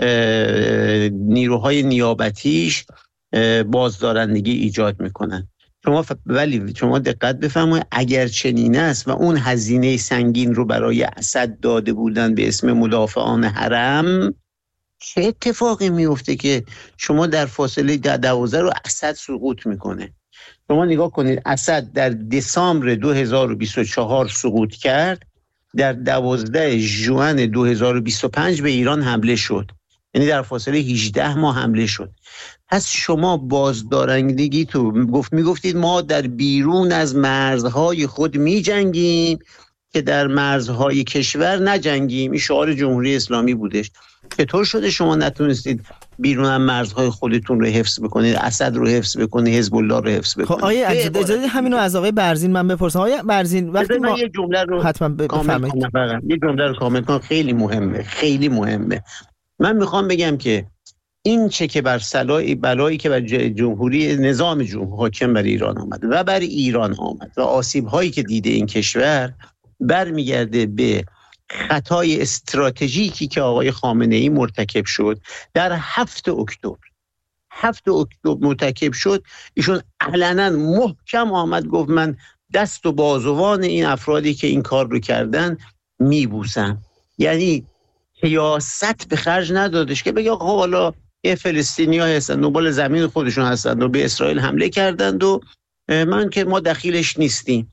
نیروهای نیابتیش بازدارندگی ایجاد میکنن. شما ف... ولی شما دقت بفرمایید اگر چنین است و اون هزینه سنگین رو برای اسد داده بودن به اسم مدافعان حرم، چه اتفاقی میفته که شما در فاصله دوازده رو اسد سقوط میکنه؟ شما نگاه کنید، اسد در دسامبر دو هزار و بیست و چهار سقوط کرد، در دوازده ژوئن دو هزار و بیست و پنج به ایران حمله شد، یعنی در فاصله هجده ماه حمله شد. پس شما بازدارندگی تو گفت میگفتید ما در بیرون از مرزهای خود میجنگیم که در مرزهای کشور نجنگیم. این شعار جمهوری اسلامی بودش. چطور شده شما نتونستید بیرون از مرزهای خودتون رو حفظ بکنید، اسد رو حفظ بکنید، حزب الله رو حفظ بکنید؟ خب آیه اجازه همینو از آقای برزین من بپرسم. آیه برزین وقتی ما یه جمله رو حتما بفرمایید. یه جمله رو کامل کنم، خیلی مهمه خیلی مهمه. من میخوام بگم که این چه که بر سلای بلایی که بر جمهوری نظام جمهوری حاکم بر ایران آمد و بر ایران آمد و آسیب هایی که دیده این کشور برمیگرده به خطای استراتژیکی که آقای خامنه ای مرتکب شد در هفت اکتبر. هفت اکتبر مرتکب شد. ایشون علنا محکم آمد گفت من دست و بازوان این افرادی که این کار رو کردن میبوسم. یعنی سیاست به خرج ندادش که بگه آقا حالا یه فلسطینی‌ها هستن دنبال زمین خودشون هستن و به اسرائیل حمله کردند و من که ما دخیلش نیستیم.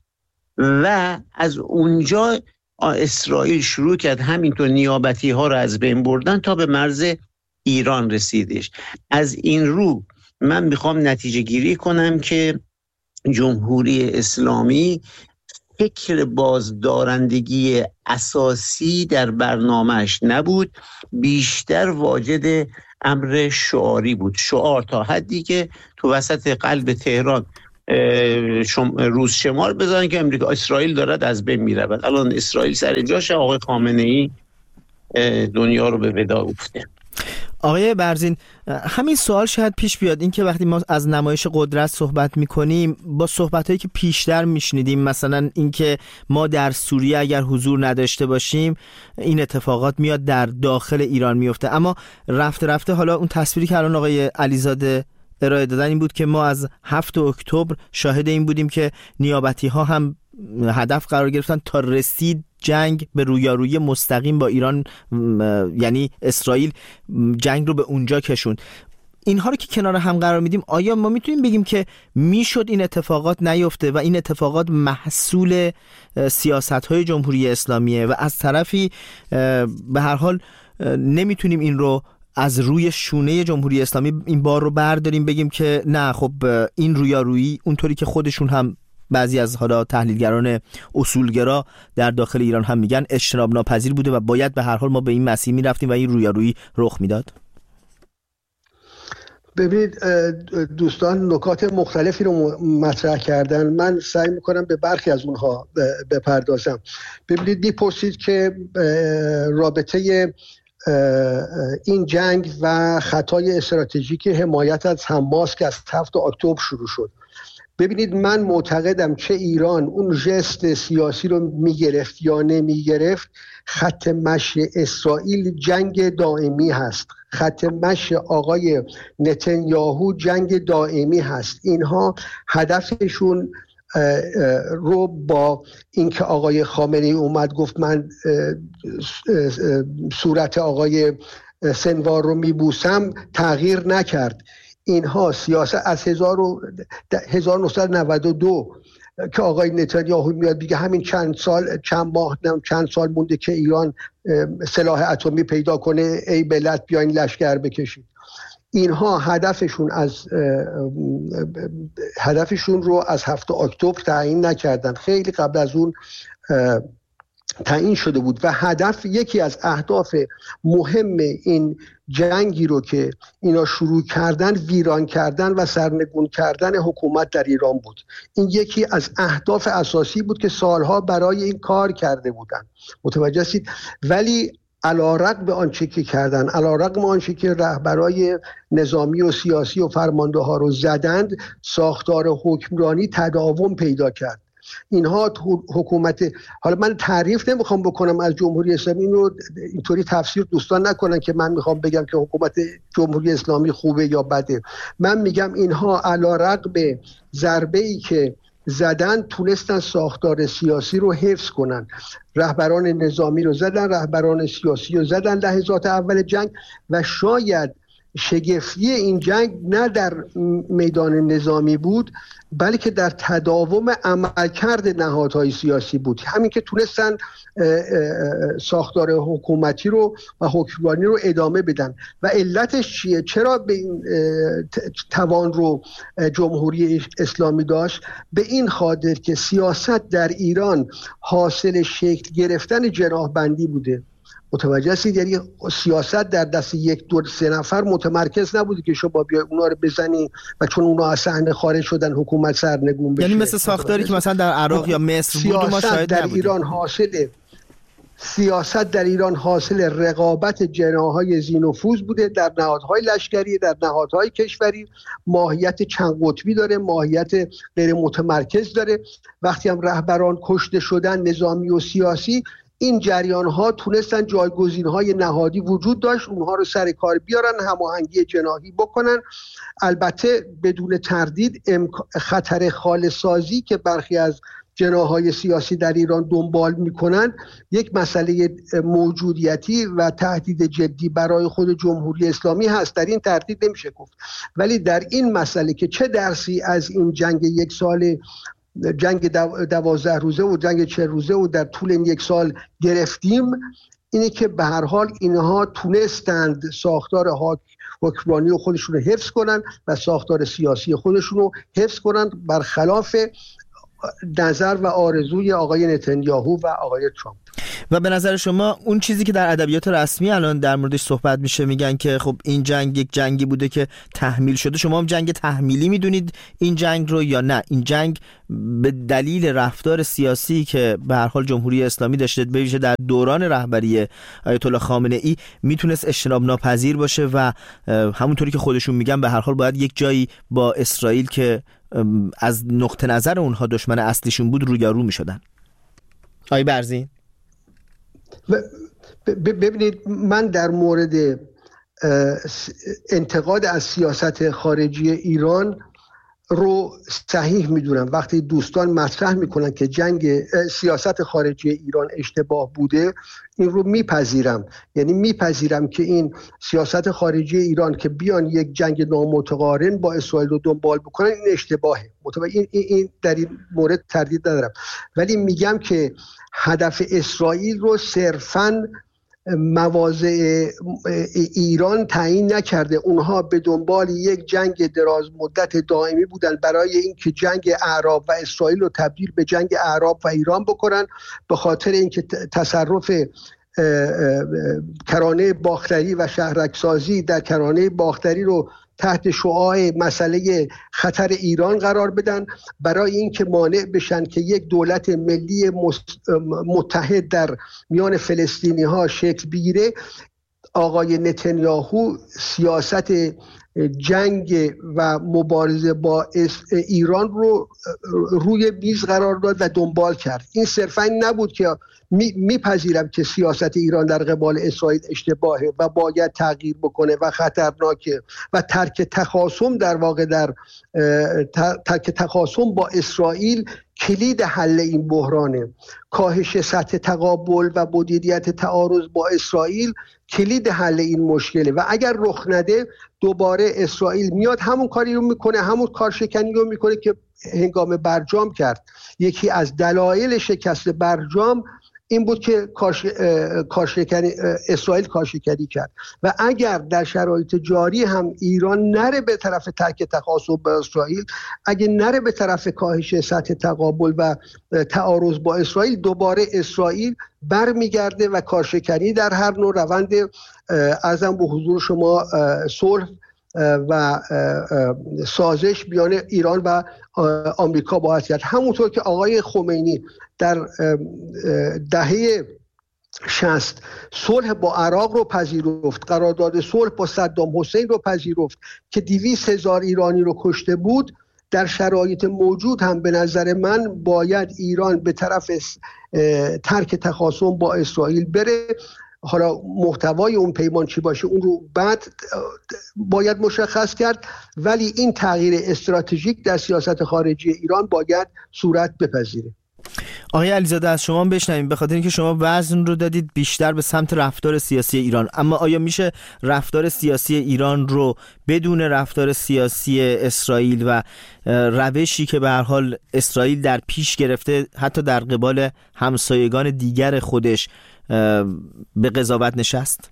و از اونجا اسرائیل شروع کرد همینطور نیابتی ها رو از بین بردن تا به مرز ایران رسیدش. از این رو من میخوام نتیجه گیری کنم که جمهوری اسلامی فکر بازدارندگی اساسی در برنامهش نبود، بیشتر واجد امر شعاری بود. شعار تا حدی که تو وسط قلب تهران روز شمار بزنن که امریکا اسرائیل دارد از بین میرود. الان اسرائیل سر جاش، آقای خامنه ای دنیا رو به ودا افته. آقای برزین، همین سوال شاید پیش بیاد، این که وقتی ما از نمایش قدرت صحبت میکنیم با صحبتایی که پیشتر میشنیدیم، مثلا این که ما در سوریه اگر حضور نداشته باشیم این اتفاقات میاد در داخل ایران میفته، اما رفته رفته حالا اون تصویری که الان آقای علیزاده ارائه دادن این بود که ما از هفتم اکتبر شاهد این بودیم که نیابتی ها هم هدف قرار گرفتن تا رسید جنگ به رویارویی مستقیم با ایران، یعنی اسرائیل جنگ رو به اونجا کشوند. اینها رو که کنار هم قرار میدیم، آیا ما میتونیم بگیم که میشد این اتفاقات نیفته و این اتفاقات محصول سیاست‌های جمهوری اسلامیه و از طرفی به هر حال نمیتونیم این رو از روی شونه جمهوری اسلامی این بار رو برداریم بگیم که نه خب این رویارویی اونطوری که خودشون هم بعضی از حالا تحلیلگران اصولگرا در داخل ایران هم میگن اجتناب ناپذیر بوده و باید به هر حال ما به این مسیر میرفتیم و این رویارویی رخ میداد؟ ببینید دوستان نکات مختلفی رو مطرح کردن، من سعی میکنم به برخی از اونها بپردازم. ببینید میپرسید که رابطه این جنگ و خطای استراتژیک حمایت از حماس که از هفتم اکتبر شروع شد. ببینید من معتقدم چه ایران اون ژست سیاسی رو میگرفت یا نمیگرفت، خط مشی اسرائیل جنگ دائمی هست، خط مشی آقای نتانیاهو جنگ دائمی هست. اینها هدفشون رو با اینکه آقای خامنه‌ای اومد گفت من صورت آقای سنوار رو میبوسم تغییر نکرد. اینها سیاست از هزار و نهصد و نود و دو که آقای نتانیاهو میاد دیگه همین چند سال چند ماه چند سال مونده که ایران سلاح اتمی پیدا کنه، ای بلد بیاین لشکر بکشید. اینها هدفشون از هدفشون رو از هفتم اکتبر تعیین نکردن، خیلی قبل از اون تعیین شده بود و هدف یکی از اهداف مهم این جنگی رو که اینا شروع کردن ویران کردن و سرنگون کردن حکومت در ایران بود. این یکی از اهداف اساسی بود که سالها برای این کار کرده بودن، متوجه هستید؟ ولی علی‌رغم آنچه که کردن، علی‌رغم آنچه که رهبرای نظامی و سیاسی و فرمانده ها رو زدند، ساختار حکمرانی تداوم پیدا کرد. اینها حکومت، حالا من تعریف نمیخوام بکنم از جمهوری اسلامی، اینو اینطوری تفسیر دوستان نکنن که من میخوام بگم که حکومت جمهوری اسلامی خوبه یا بده. من میگم اینها علی‌رغم ضربه‌ای که زدن تونستن ساختار سیاسی رو حفظ کنن. رهبران نظامی رو زدن، رهبران سیاسی رو زدن لحظات اول جنگ و شاید شگفتی این جنگ نه در میدان نظامی بود بلکه در تداوم عملکرد نهادهای سیاسی بود. همین که تونستن ساختار حکومتی رو و حکمرانی رو ادامه بدن. و علتش چیه؟ چرا به این توان رو جمهوری اسلامی داشت؟ به این خاطر که سیاست در ایران حاصل شکل گرفتن جناحبندی بوده. متوجه هستید؟ یعنی سیاست در دست یک دو سه نفر متمرکز نبوده که شما بیای اونا رو بزنی و چون اونا از صحنه خارج شدن حکومت سرنگون بشه. یعنی مثل ساختاری که مثلا در عراق یا مصر بود ما شاهد در نبودیم. ایران حاصل سیاست در ایران حاصل رقابت جناح‌های ذی‌نفوذ بوده در نهادهای لشکری، در نهادهای کشوری. ماهیت چند قطبی داره، ماهیت غیر متمرکز داره. وقتی هم رهبران کشته شدن نظامی و سیاسی، این جریان ها تونستن جایگزین های نهادی وجود داشت، اونها رو سر کار بیارن، هماهنگی جناحی بکنن. البته بدون تردید خطر خالص‌سازی که برخی از جناح‌های سیاسی در ایران دنبال میکنن یک مسئله موجودیتی و تهدید جدی برای خود جمهوری اسلامی هست، در این تردید نمیشه گفت. ولی در این مسئله که چه درسی از این جنگ یک سال، جنگ دوازده روزه و جنگ چه روزه و در طول این یک سال گرفتیم، اینه که به هر حال اینها تونستند ساختار حکمرانی خودشون رو حفظ کنن و ساختار سیاسی خودشون رو حفظ کنن، برخلاف نظر و آرزوی آقای نتانیاهو و آقای ترامپ. و به نظر شما اون چیزی که در ادبیات رسمی الان در موردش صحبت میشه، میگن که خب این جنگ یک جنگی بوده که تحمیل شده، شما هم جنگ تحمیلی میدونید این جنگ رو یا نه؟ این جنگ به دلیل رفتار سیاسی که به هر حال جمهوری اسلامی داشته به ویژه در دوران رهبری آیت الله خامنه ای میتونست اجتناب ناپذیر باشه و همونطوری که خودشون میگن به هر حال باید یک جایی با اسرائیل که از نقطه نظر اونها دشمن اصلیشون بود رویارو میشدن. آقای برزین ببینید، من در مورد انتقاد از سیاست خارجی ایران رو صحیح میدونم. وقتی دوستان مطرح میکنن که جنگ سیاست خارجی ایران اشتباه بوده، این رو میپذیرم. یعنی میپذیرم که این سیاست خارجی ایران که بیان یک جنگ نامتقارن با اسرائیل رو دنبال بکنن این اشتباهه. این, این در این مورد تردید ندارم، ولی میگم که هدف اسرائیل رو صرفاً مواضع ایران تعیین نکرده. اونها به دنبال یک جنگ دراز مدت دائمی بودن برای اینکه جنگ اعراب و اسرائیل رو تبدیل به جنگ اعراب و ایران بکنن، به خاطر اینکه تصرف کرانه باختری و شهرکسازی در کرانه باختری رو تحت شعاع مسئله خطر ایران قرار بدن، برای اینکه مانع بشن که یک دولت ملی متحد در میان فلسطینی ها شکل بگیره. آقای نتانیاهو سیاست جنگ و مبارزه با ایران رو روی میز قرار داد و دنبال کرد. این صرفا نبود که میپذیرم که سیاست ایران در قبال اسرائیل اشتباهه و باید تغییر بکنه و خطرناکه و ترک تخاصم در واقع در ترک تخاصم با اسرائیل کلید حل این بحرانه. کاهش سطح تقابل و مدیریت تعارض با اسرائیل کلید حل این مشکله و اگر رخ نده دوباره اسرائیل میاد همون کاری رو میکنه، همون کارشکنی رو میکنه که هنگام برجام کرد. یکی از دلایل شکست برجام این بود که کارشکنی اسرائیل کارشکنی کرد و اگر در شرایط جاری هم ایران نره به طرف ترک تخاصم با اسرائیل، اگه نره به طرف کاهش سطح تقابل و تعارض با اسرائیل، دوباره اسرائیل برمیگرده و کارشکنی در هر نوع روند ارزم به حضور شما صلح و سازش میان ایران و آمریکا باید کرد. همونطور که آقای خمینی در دهه شصت صلح با عراق رو پذیرفت، قرارداد صلح با صدام حسین رو پذیرفت که دویست هزار ایرانی رو کشته بود، در شرایط موجود هم به نظر من باید ایران به طرف ترک تخاصم با اسرائیل بره. حالا محتوای اون پیمان چی باشه اون رو بعد باید مشخص کرد، ولی این تغییر استراتژیک در سیاست خارجی ایران باید صورت بپذیره. آقای علیزاده از شما بشنویم، به خاطر اینکه شما وزن رو دادید بیشتر به سمت رفتار سیاسی ایران، اما آیا میشه رفتار سیاسی ایران رو بدون رفتار سیاسی اسرائیل و روشی که به هر حال اسرائیل در پیش گرفته حتی در قبال همسایگان دیگر خودش به قضاوت نشست؟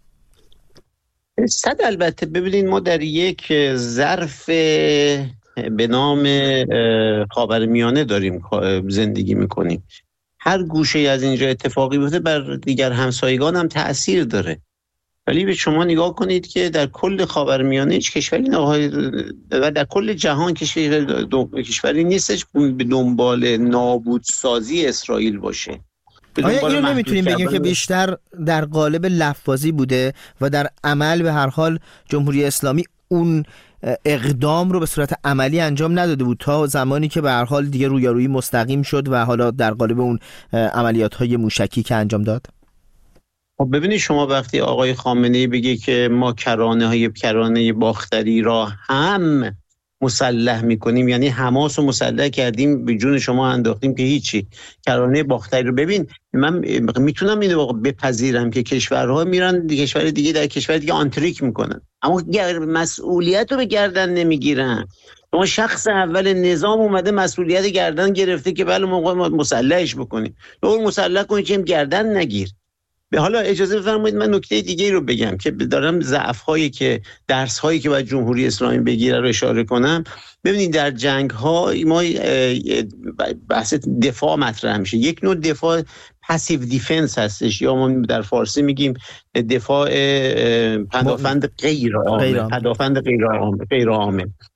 صد البته. ببینید ما در یک ظرف به نام خاورمیانه داریم زندگی میکنیم. هر گوشه از اینجا اتفاقی بیفته بر دیگر همسایگان هم تأثیر داره. ولی به شما نگاه کنید که در کل خاورمیانه هیچ کشوری و در کل جهان کشوری نیستش به دنبال نابودسازی اسرائیل باشه. آیا اینو نمیتونیم بگیم که بیشتر در قالب لفظی بوده و در عمل به هر حال جمهوری اسلامی اون اقدام رو به صورت عملی انجام نداده بود تا زمانی که به هر حال دیگه رویارویی مستقیم شد و حالا در قالب اون عملیات‌های موشکی که انجام داد؟ ببینید شما وقتی آقای خامنه‌ای بگه که ما کرانه های کرانه باختری را هم مسلح میکنیم، یعنی حماس رو مسلح کردیم به جون شما انداختیم که هیچی، کرانه باختری رو ببین. من میتونم اینو بپذیرم که کشورها میرن کشور دیگه در کشور دیگه آنتریک میکنن، اما مسئولیت رو به گردن نمیگیرن. اما شخص اول نظام اومده مسئولیت گردن گرفته که بله ما مسلحش بکنیم، اون مسلح کنیم که گردن نگیر. به حالا اجازه بفرمایید من نکته دیگه رو بگم که دارم ضعف‌هایی که درس‌هایی که باید جمهوری اسلامی بگیره رو اشاره کنم. ببینید در جنگ‌ها ما بحث دفاع مطرح میشه. یک نوع دفاع پاسیو دیفنس هستش یا ما در فارسی میگیم دفاع پدافند غیر عامل، پدافند غیر عامل غیر عامل.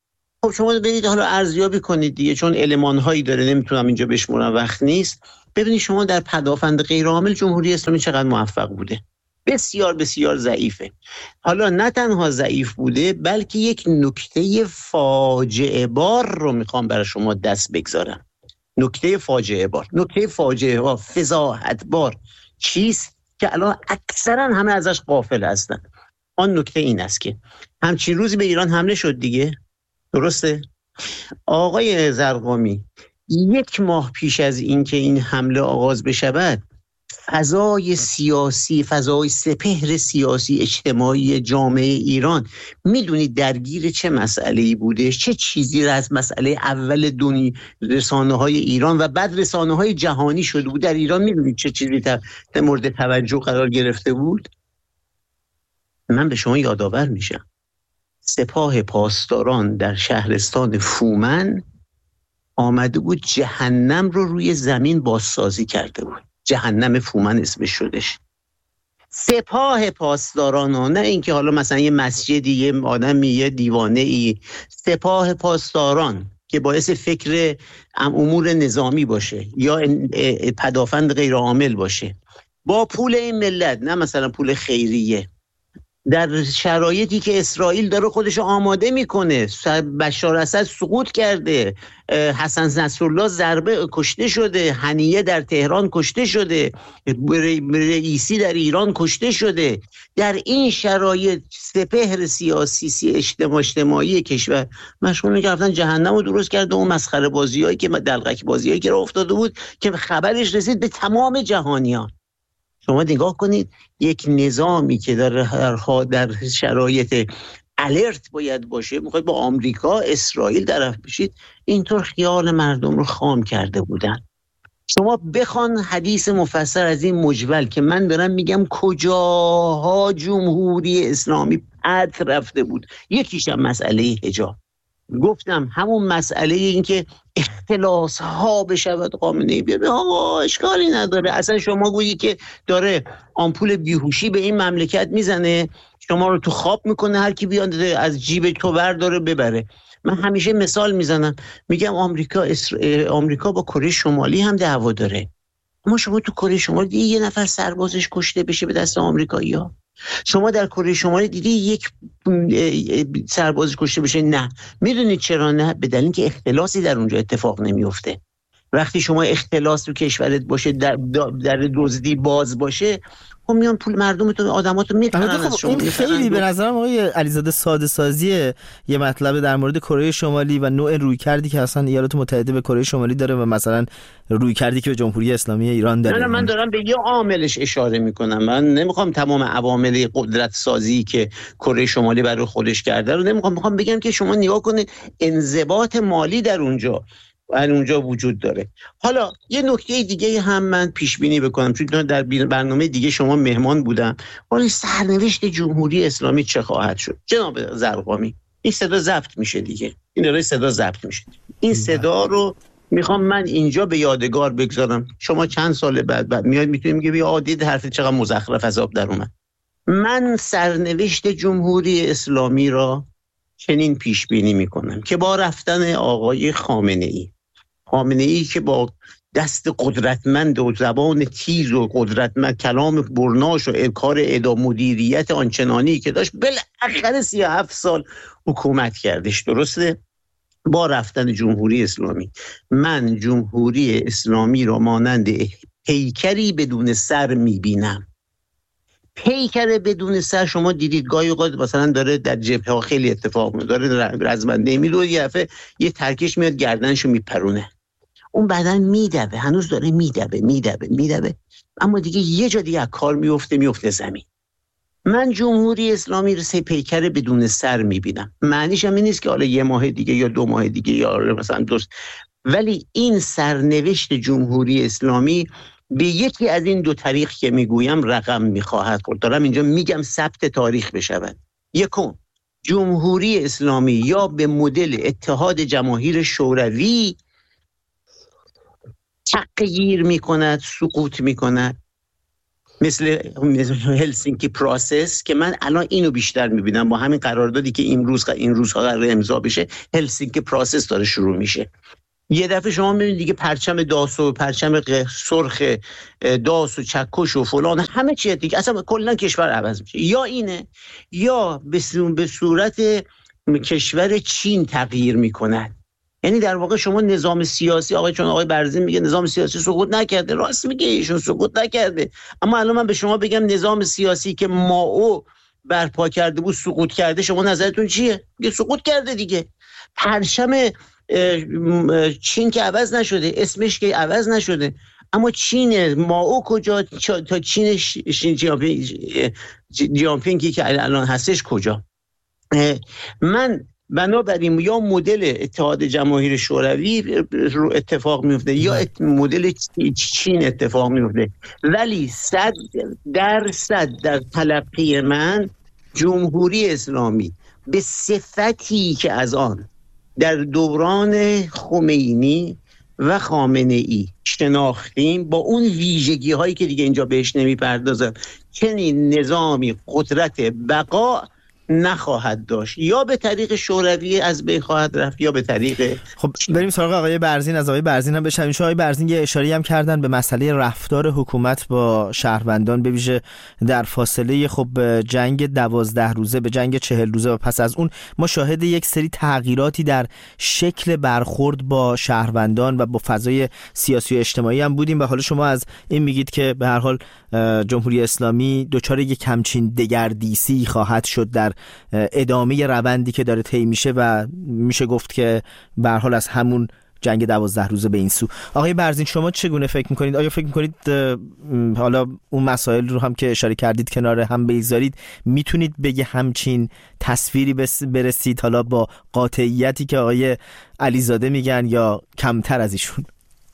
خب شما برید حالا ارزیابی کنید دیگه، چون المان هایی داره نمیتونم اینجا بشمرم، وقت نیست. ببینید شما در پدافند غیرعامل جمهوری اسلامی چقدر موفق بوده. بسیار بسیار ضعیفه. حالا نه تنها ضعیف بوده، بلکه یک نکته فاجعه بار رو میخوام برای شما دست بگذارم. نکته فاجعه بار نکته فاجعه بار فضاحت بار چیست که الان اکثرا همه ازش غافل هستن. آن نکته این است که همچین روزی به ایران حمله شد دیگه، درسته؟ آقای زرقامی، یک ماه پیش از این که این حمله آغاز بشود، فضای سیاسی، فضای سپهر سیاسی اجتماعی جامعه ایران میدونید درگیر چه مسئله‌ای بوده؟ چه چیزی را از مسئله اول دنیا رسانه‌های ایران و بعد رسانه‌های جهانی شده بود در ایران؟ میدونید چه چیزی در مورد توجه قرار گرفته بود؟ من به شما یادآور میشم سپاه پاسداران در شهرستان فومن آمده بود جهنم رو روی زمین بازسازی کرده بود. جهنم فومن اسمش شدش. سپاه پاسداران ها، نه اینکه حالا مثلا یه مسجدی، یه آدمی، یه دیوانه ای. سپاه پاسداران که باعث فکر امور نظامی باشه یا پدافند غیرعامل باشه، با پول این ملت، نه مثلا پول خیریه، در شرایطی که اسرائیل داره خودش آماده میکنه، بشار اسد سقوط کرده، حسن نصرالله ضربه کشته شده، هنیه در تهران کشته شده، رئیسی در ایران کشته شده، در این شرایط سپهر سیاسی اجتماع اجتماعی کشور مشغول که رفتن جهنم رو درست کرده. اون مسخره بازیایی که دلقک بازیایی که راه افتاده بود که خبرش رسید به تمام جهانیان. شما نگاه کنید، یک نظامی که در در شرایط الرت باید باشه، میخواید با آمریکا اسرائیل طرف بشید، اینطور خیال مردم رو خام کرده بودن. شما بخوان حدیث مفصل از این مجول که من دارم میگم کجاها جمهوری اسلامی پد رفته بود. یکیش هم مسئله حجاب. گفتم همون مسئله این که اختلاس ها بشود خامنه‌ای بیاد، آقا اشکالی نداره. اصلا شما گویی که داره آمپول بیهوشی به این مملکت میزنه، شما رو تو خواب میکنه، هر کی بیاد از جیب تو برداره ببره. من همیشه مثال میزنم، میگم آمریکا اسر... آمریکا با کره شمالی هم دعوا داره، اما شما تو کره شمالی دیدی یه نفر سربازش کشته بشه به دست آمریکایی‌ها؟ شما در کره شمالی دیدی یک سرباز کشته بشه؟ نه. میدونید چرا نه؟ به دلیل اینکه اختلاسی در اونجا اتفاق نمیفته. وقتی شما اختلاس تو کشورت باشه، در در دزدی باز باشه، خب میان پول مردمتون، آدماتون میپرن از شما. این خیلی به نظرم آقای علیزاده ساده سازی یه مطلب در مورد کره شمالی و نوع رویکردی که اصلا ایالات متحده به کره شمالی داره و مثلا رویکردی که به جمهوری اسلامی ایران داره. نه من دارم به یه عاملش اشاره میکنم. من نمیخوام تمام عوامل قدرت سازی که کره شمالی برای خودش کرده رو نمیخوام، میخوام بگم که شما نگاه کنید انضباط مالی در اونجا اونجا وجود داره. حالا یه نکته دیگه هم من پیش بینی بکنم، چون در برنامه دیگه شما مهمان بودم. حالا سرنوشت جمهوری اسلامی چه خواهد شد؟ جناب زرقامی، این صدا ضبط میشه دیگه، این داره صدا ضبط میشه. این صدا رو میخوام من اینجا به یادگار بگذارم. شما چند سال بعد بعد میاد میتونیم میگه بیا عادی حرف چقدر مزخرف از آب در اومد. من سرنوشت جمهوری اسلامی را چنین پیش بینی میکنم که با رفتن آقای خامنه ای خامنه ای که با دست قدرتمند و زبان تیز و قدرتمند، کلام برناش و کار اداره مدیریت آنچنانی که داشت، بالاخره سی و هفت سال حکومت کردش، درسته؟ با رفتن جمهوری اسلامی من جمهوری اسلامی را مانند پیکری بدون سر میبینم. پیکر بدون سر شما دیدید گاهی اوقات مثلا داره در جبهه ها خیلی اتفاق میفته، داره رزمنده میدوه، یه دفعه یه ترکش میاد گردنشو میپرونه، اون بدن میدوه، هنوز داره میدوه میدوه میدوه اما دیگه یه جا دیگه کار میفته میفته زمین. من جمهوری اسلامی رو سه پیکر بدون سر میبینم. معنیش هم این نیست که حالا یه ماه دیگه یا دو ماه دیگه یا مثلا دوست، ولی این سرنوشت جمهوری اسلامی به یکی از این دو طریق که میگویم رقم میخواهد خورد. دارم اینجا میگم ثبت تاریخ بشود. یکم، جمهوری اسلامی یا به مدل اتحاد جماهیر شوروی تغییر میکند، سقوط میکند. مثل هلسینکی پروسس که من الان اینو بیشتر میبینم با همین قراردادی که این روز این روزها قرار امضا بشه، هلسینکی پروسس داره شروع میشه. یه دفعه شما میبینید دیگه پرچم داس و پرچم سرخ داس و چکش و فلان همه چیه دیگه، اصلا کلا کشور عوض میشه. یا اینه یا به صورت کشور چین تغییر میکنن. یعنی در واقع شما نظام سیاسی، آقای چون آقای برزین میگه نظام سیاسی سقوط نکرده، راست میگه ایشون سقوط نکرده، اما الان من به شما بگم نظام سیاسی که مائو برپا کرده بود سقوط کرده، شما نظرتون چیه؟ میگه سقوط کرده دیگه. پرچم چین که عوض نشده، اسمش که عوض نشده، اما چین مائو کجا تا چین شین جیانپینگی که الان هستش کجا؟ من بنابراین یا مدل اتحاد جماهیر شوروی رو اتفاق میفته یا مدل چین اتفاق میفته، ولی صد درصد در تلقی من جمهوری اسلامی به صفتی که از آن در دوران خمینی و خامنه ای شناختیم، با اون ویژگی هایی که دیگه اینجا بهش نمیپردازم، چنین نظامی قدرت بقا نخواهد داشت، یا به طریق شوروی از بین خواهد رفت یا به طریق. خب بریم سراغ آقای برزین. از آقای برزین هم بشنویم. شما آقای برزین یه اشاره‌ای هم کردن به مسئله رفتار حکومت با شهروندان، به ویژه در فاصله خب جنگ دوازده روزه به جنگ چهل روزه و پس از اون ما شاهد یک سری تغییراتی در شکل برخورد با شهروندان و با فضای سیاسی و اجتماعی هم بودیم و حالا شما از این میگید که به هر حال جمهوری اسلامی دچار یک همچین دگردیسی خواهد شد در ادامه روندی که داره طی میشه و میشه گفت که به هر حال از همون جنگ دوازده روزه به این سو. آقای برزین شما چگونه فکر میکنید؟ آیا فکر میکنید حالا اون مسائل رو هم که اشاره کردید کنار هم بگذارید، میتونید بگه همچین تصویری برسید حالا با قاطعیتی که آقای علیزاده میگن یا کمتر از ایشون؟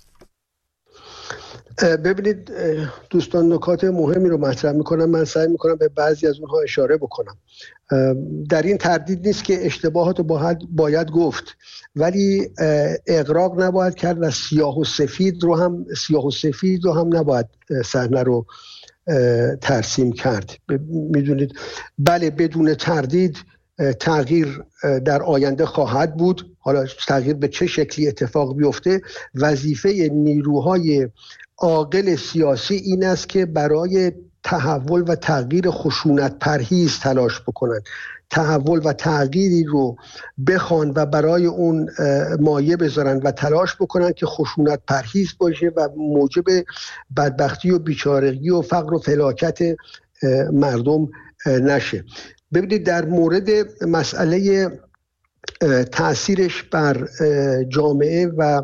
ببینید دوستان، نکات مهمی رو مطرح میکنم، من سعی میکنم به بعضی از اونها اشاره بکنم. در این تردید نیست که اشتباهات رو باید, باید گفت، ولی اغراق نباید کرد و سیاه و سفید رو هم سیاه و سفید رو هم نباید صحنه رو ترسیم کرد. میدونید بله بدون تردید تغییر در آینده خواهد بود. حالا تغییر به چه شکلی اتفاق بیفته، وظیفه نیروهای عاقل سیاسی این است که برای تحول و تغییر خشونت پرهیز تلاش بکنند، تحول و تغییری رو بخوان و برای اون مایه بذارن و تلاش بکنن که خشونت پرهیز باشه و موجب بدبختی و بیچارگی و فقر و فلاکت مردم نشه. ببینید در مورد مسئله تأثیرش بر جامعه و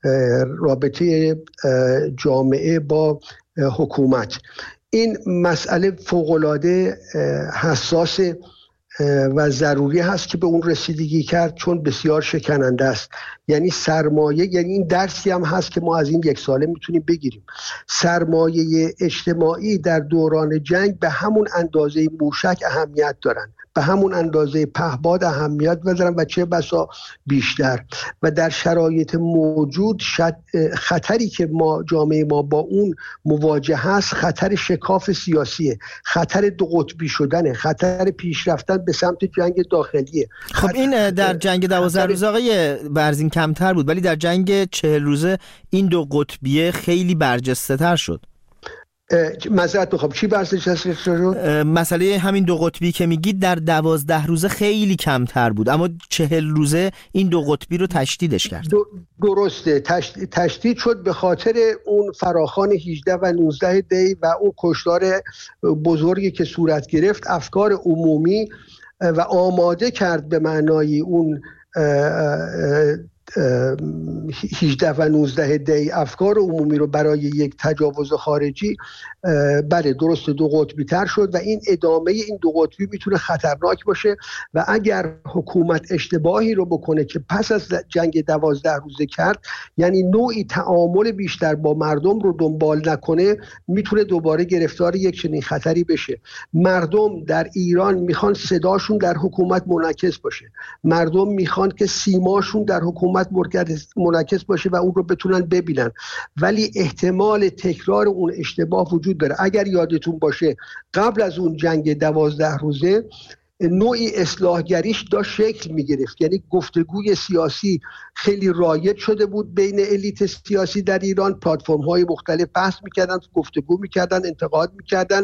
رابطه جامعه با حکومت، این مسئله فوق‌العاده حساس و ضروری هست که به اون رسیدگی کرد، چون بسیار شکننده است. یعنی سرمایه، یعنی این درسی هم هست که ما از این یک ساله میتونیم بگیریم. سرمایه اجتماعی در دوران جنگ به همون اندازه موشک اهمیت دارن، به همون اندازه پهباد اهمیت دارن و چه بسا بیشتر. و در شرایط موجود خطری که ما جامعه ما با اون مواجه هست، خطر شکاف سیاسیه، خطر دو قطبی شدنه، خطر پیشرفتن به سمت جنگ داخلیه. خب این در جنگ دوازده روزه آقای برزین کمتر بود، ولی در جنگ چهل روزه این دو قطبیه خیلی برجسته تر شد. معذرت میخوام، چی برجسته شد؟ مسئله همین دو قطبی که میگید در دوازده روزه خیلی کمتر بود، اما چهل روزه این دو قطبی رو تشدیدش کرد. درسته، تشدید شد به خاطر اون فراخوان هجده و نوزده دی و اون کشتار بزرگی که صورت گرفت. افکار عمومی و آماده کرد به معنای اون هجده و نوزده دی افکار عمومی رو برای یک تجاوز خارجی. بله درست دو قطبی تر شد و این ادامه این دو قطبی میتونه خطرناک باشه و اگر حکومت اشتباهی رو بکنه که پس از جنگ دوازده روزه کرد، یعنی نوعی تعامل بیشتر با مردم رو دنبال نکنه، میتونه دوباره گرفتار یک چنین خطری بشه. مردم در ایران میخوان صداشون در حکومت منعکس باشه، مردم میخوان که سیماشون در حکومت اومد منعکس باشه و اون رو بتونن ببینن. ولی احتمال تکرار اون اشتباه وجود داره. اگر یادتون باشه قبل از اون جنگ دوازده روزه نوعی اصلاحگریش داشت شکل میگرفت، یعنی گفتگوی سیاسی خیلی رایج شده بود بین الیت سیاسی در ایران، پلتفرم های مختلف بحث میکردن، گفتگو میکردن، انتقاد میکردن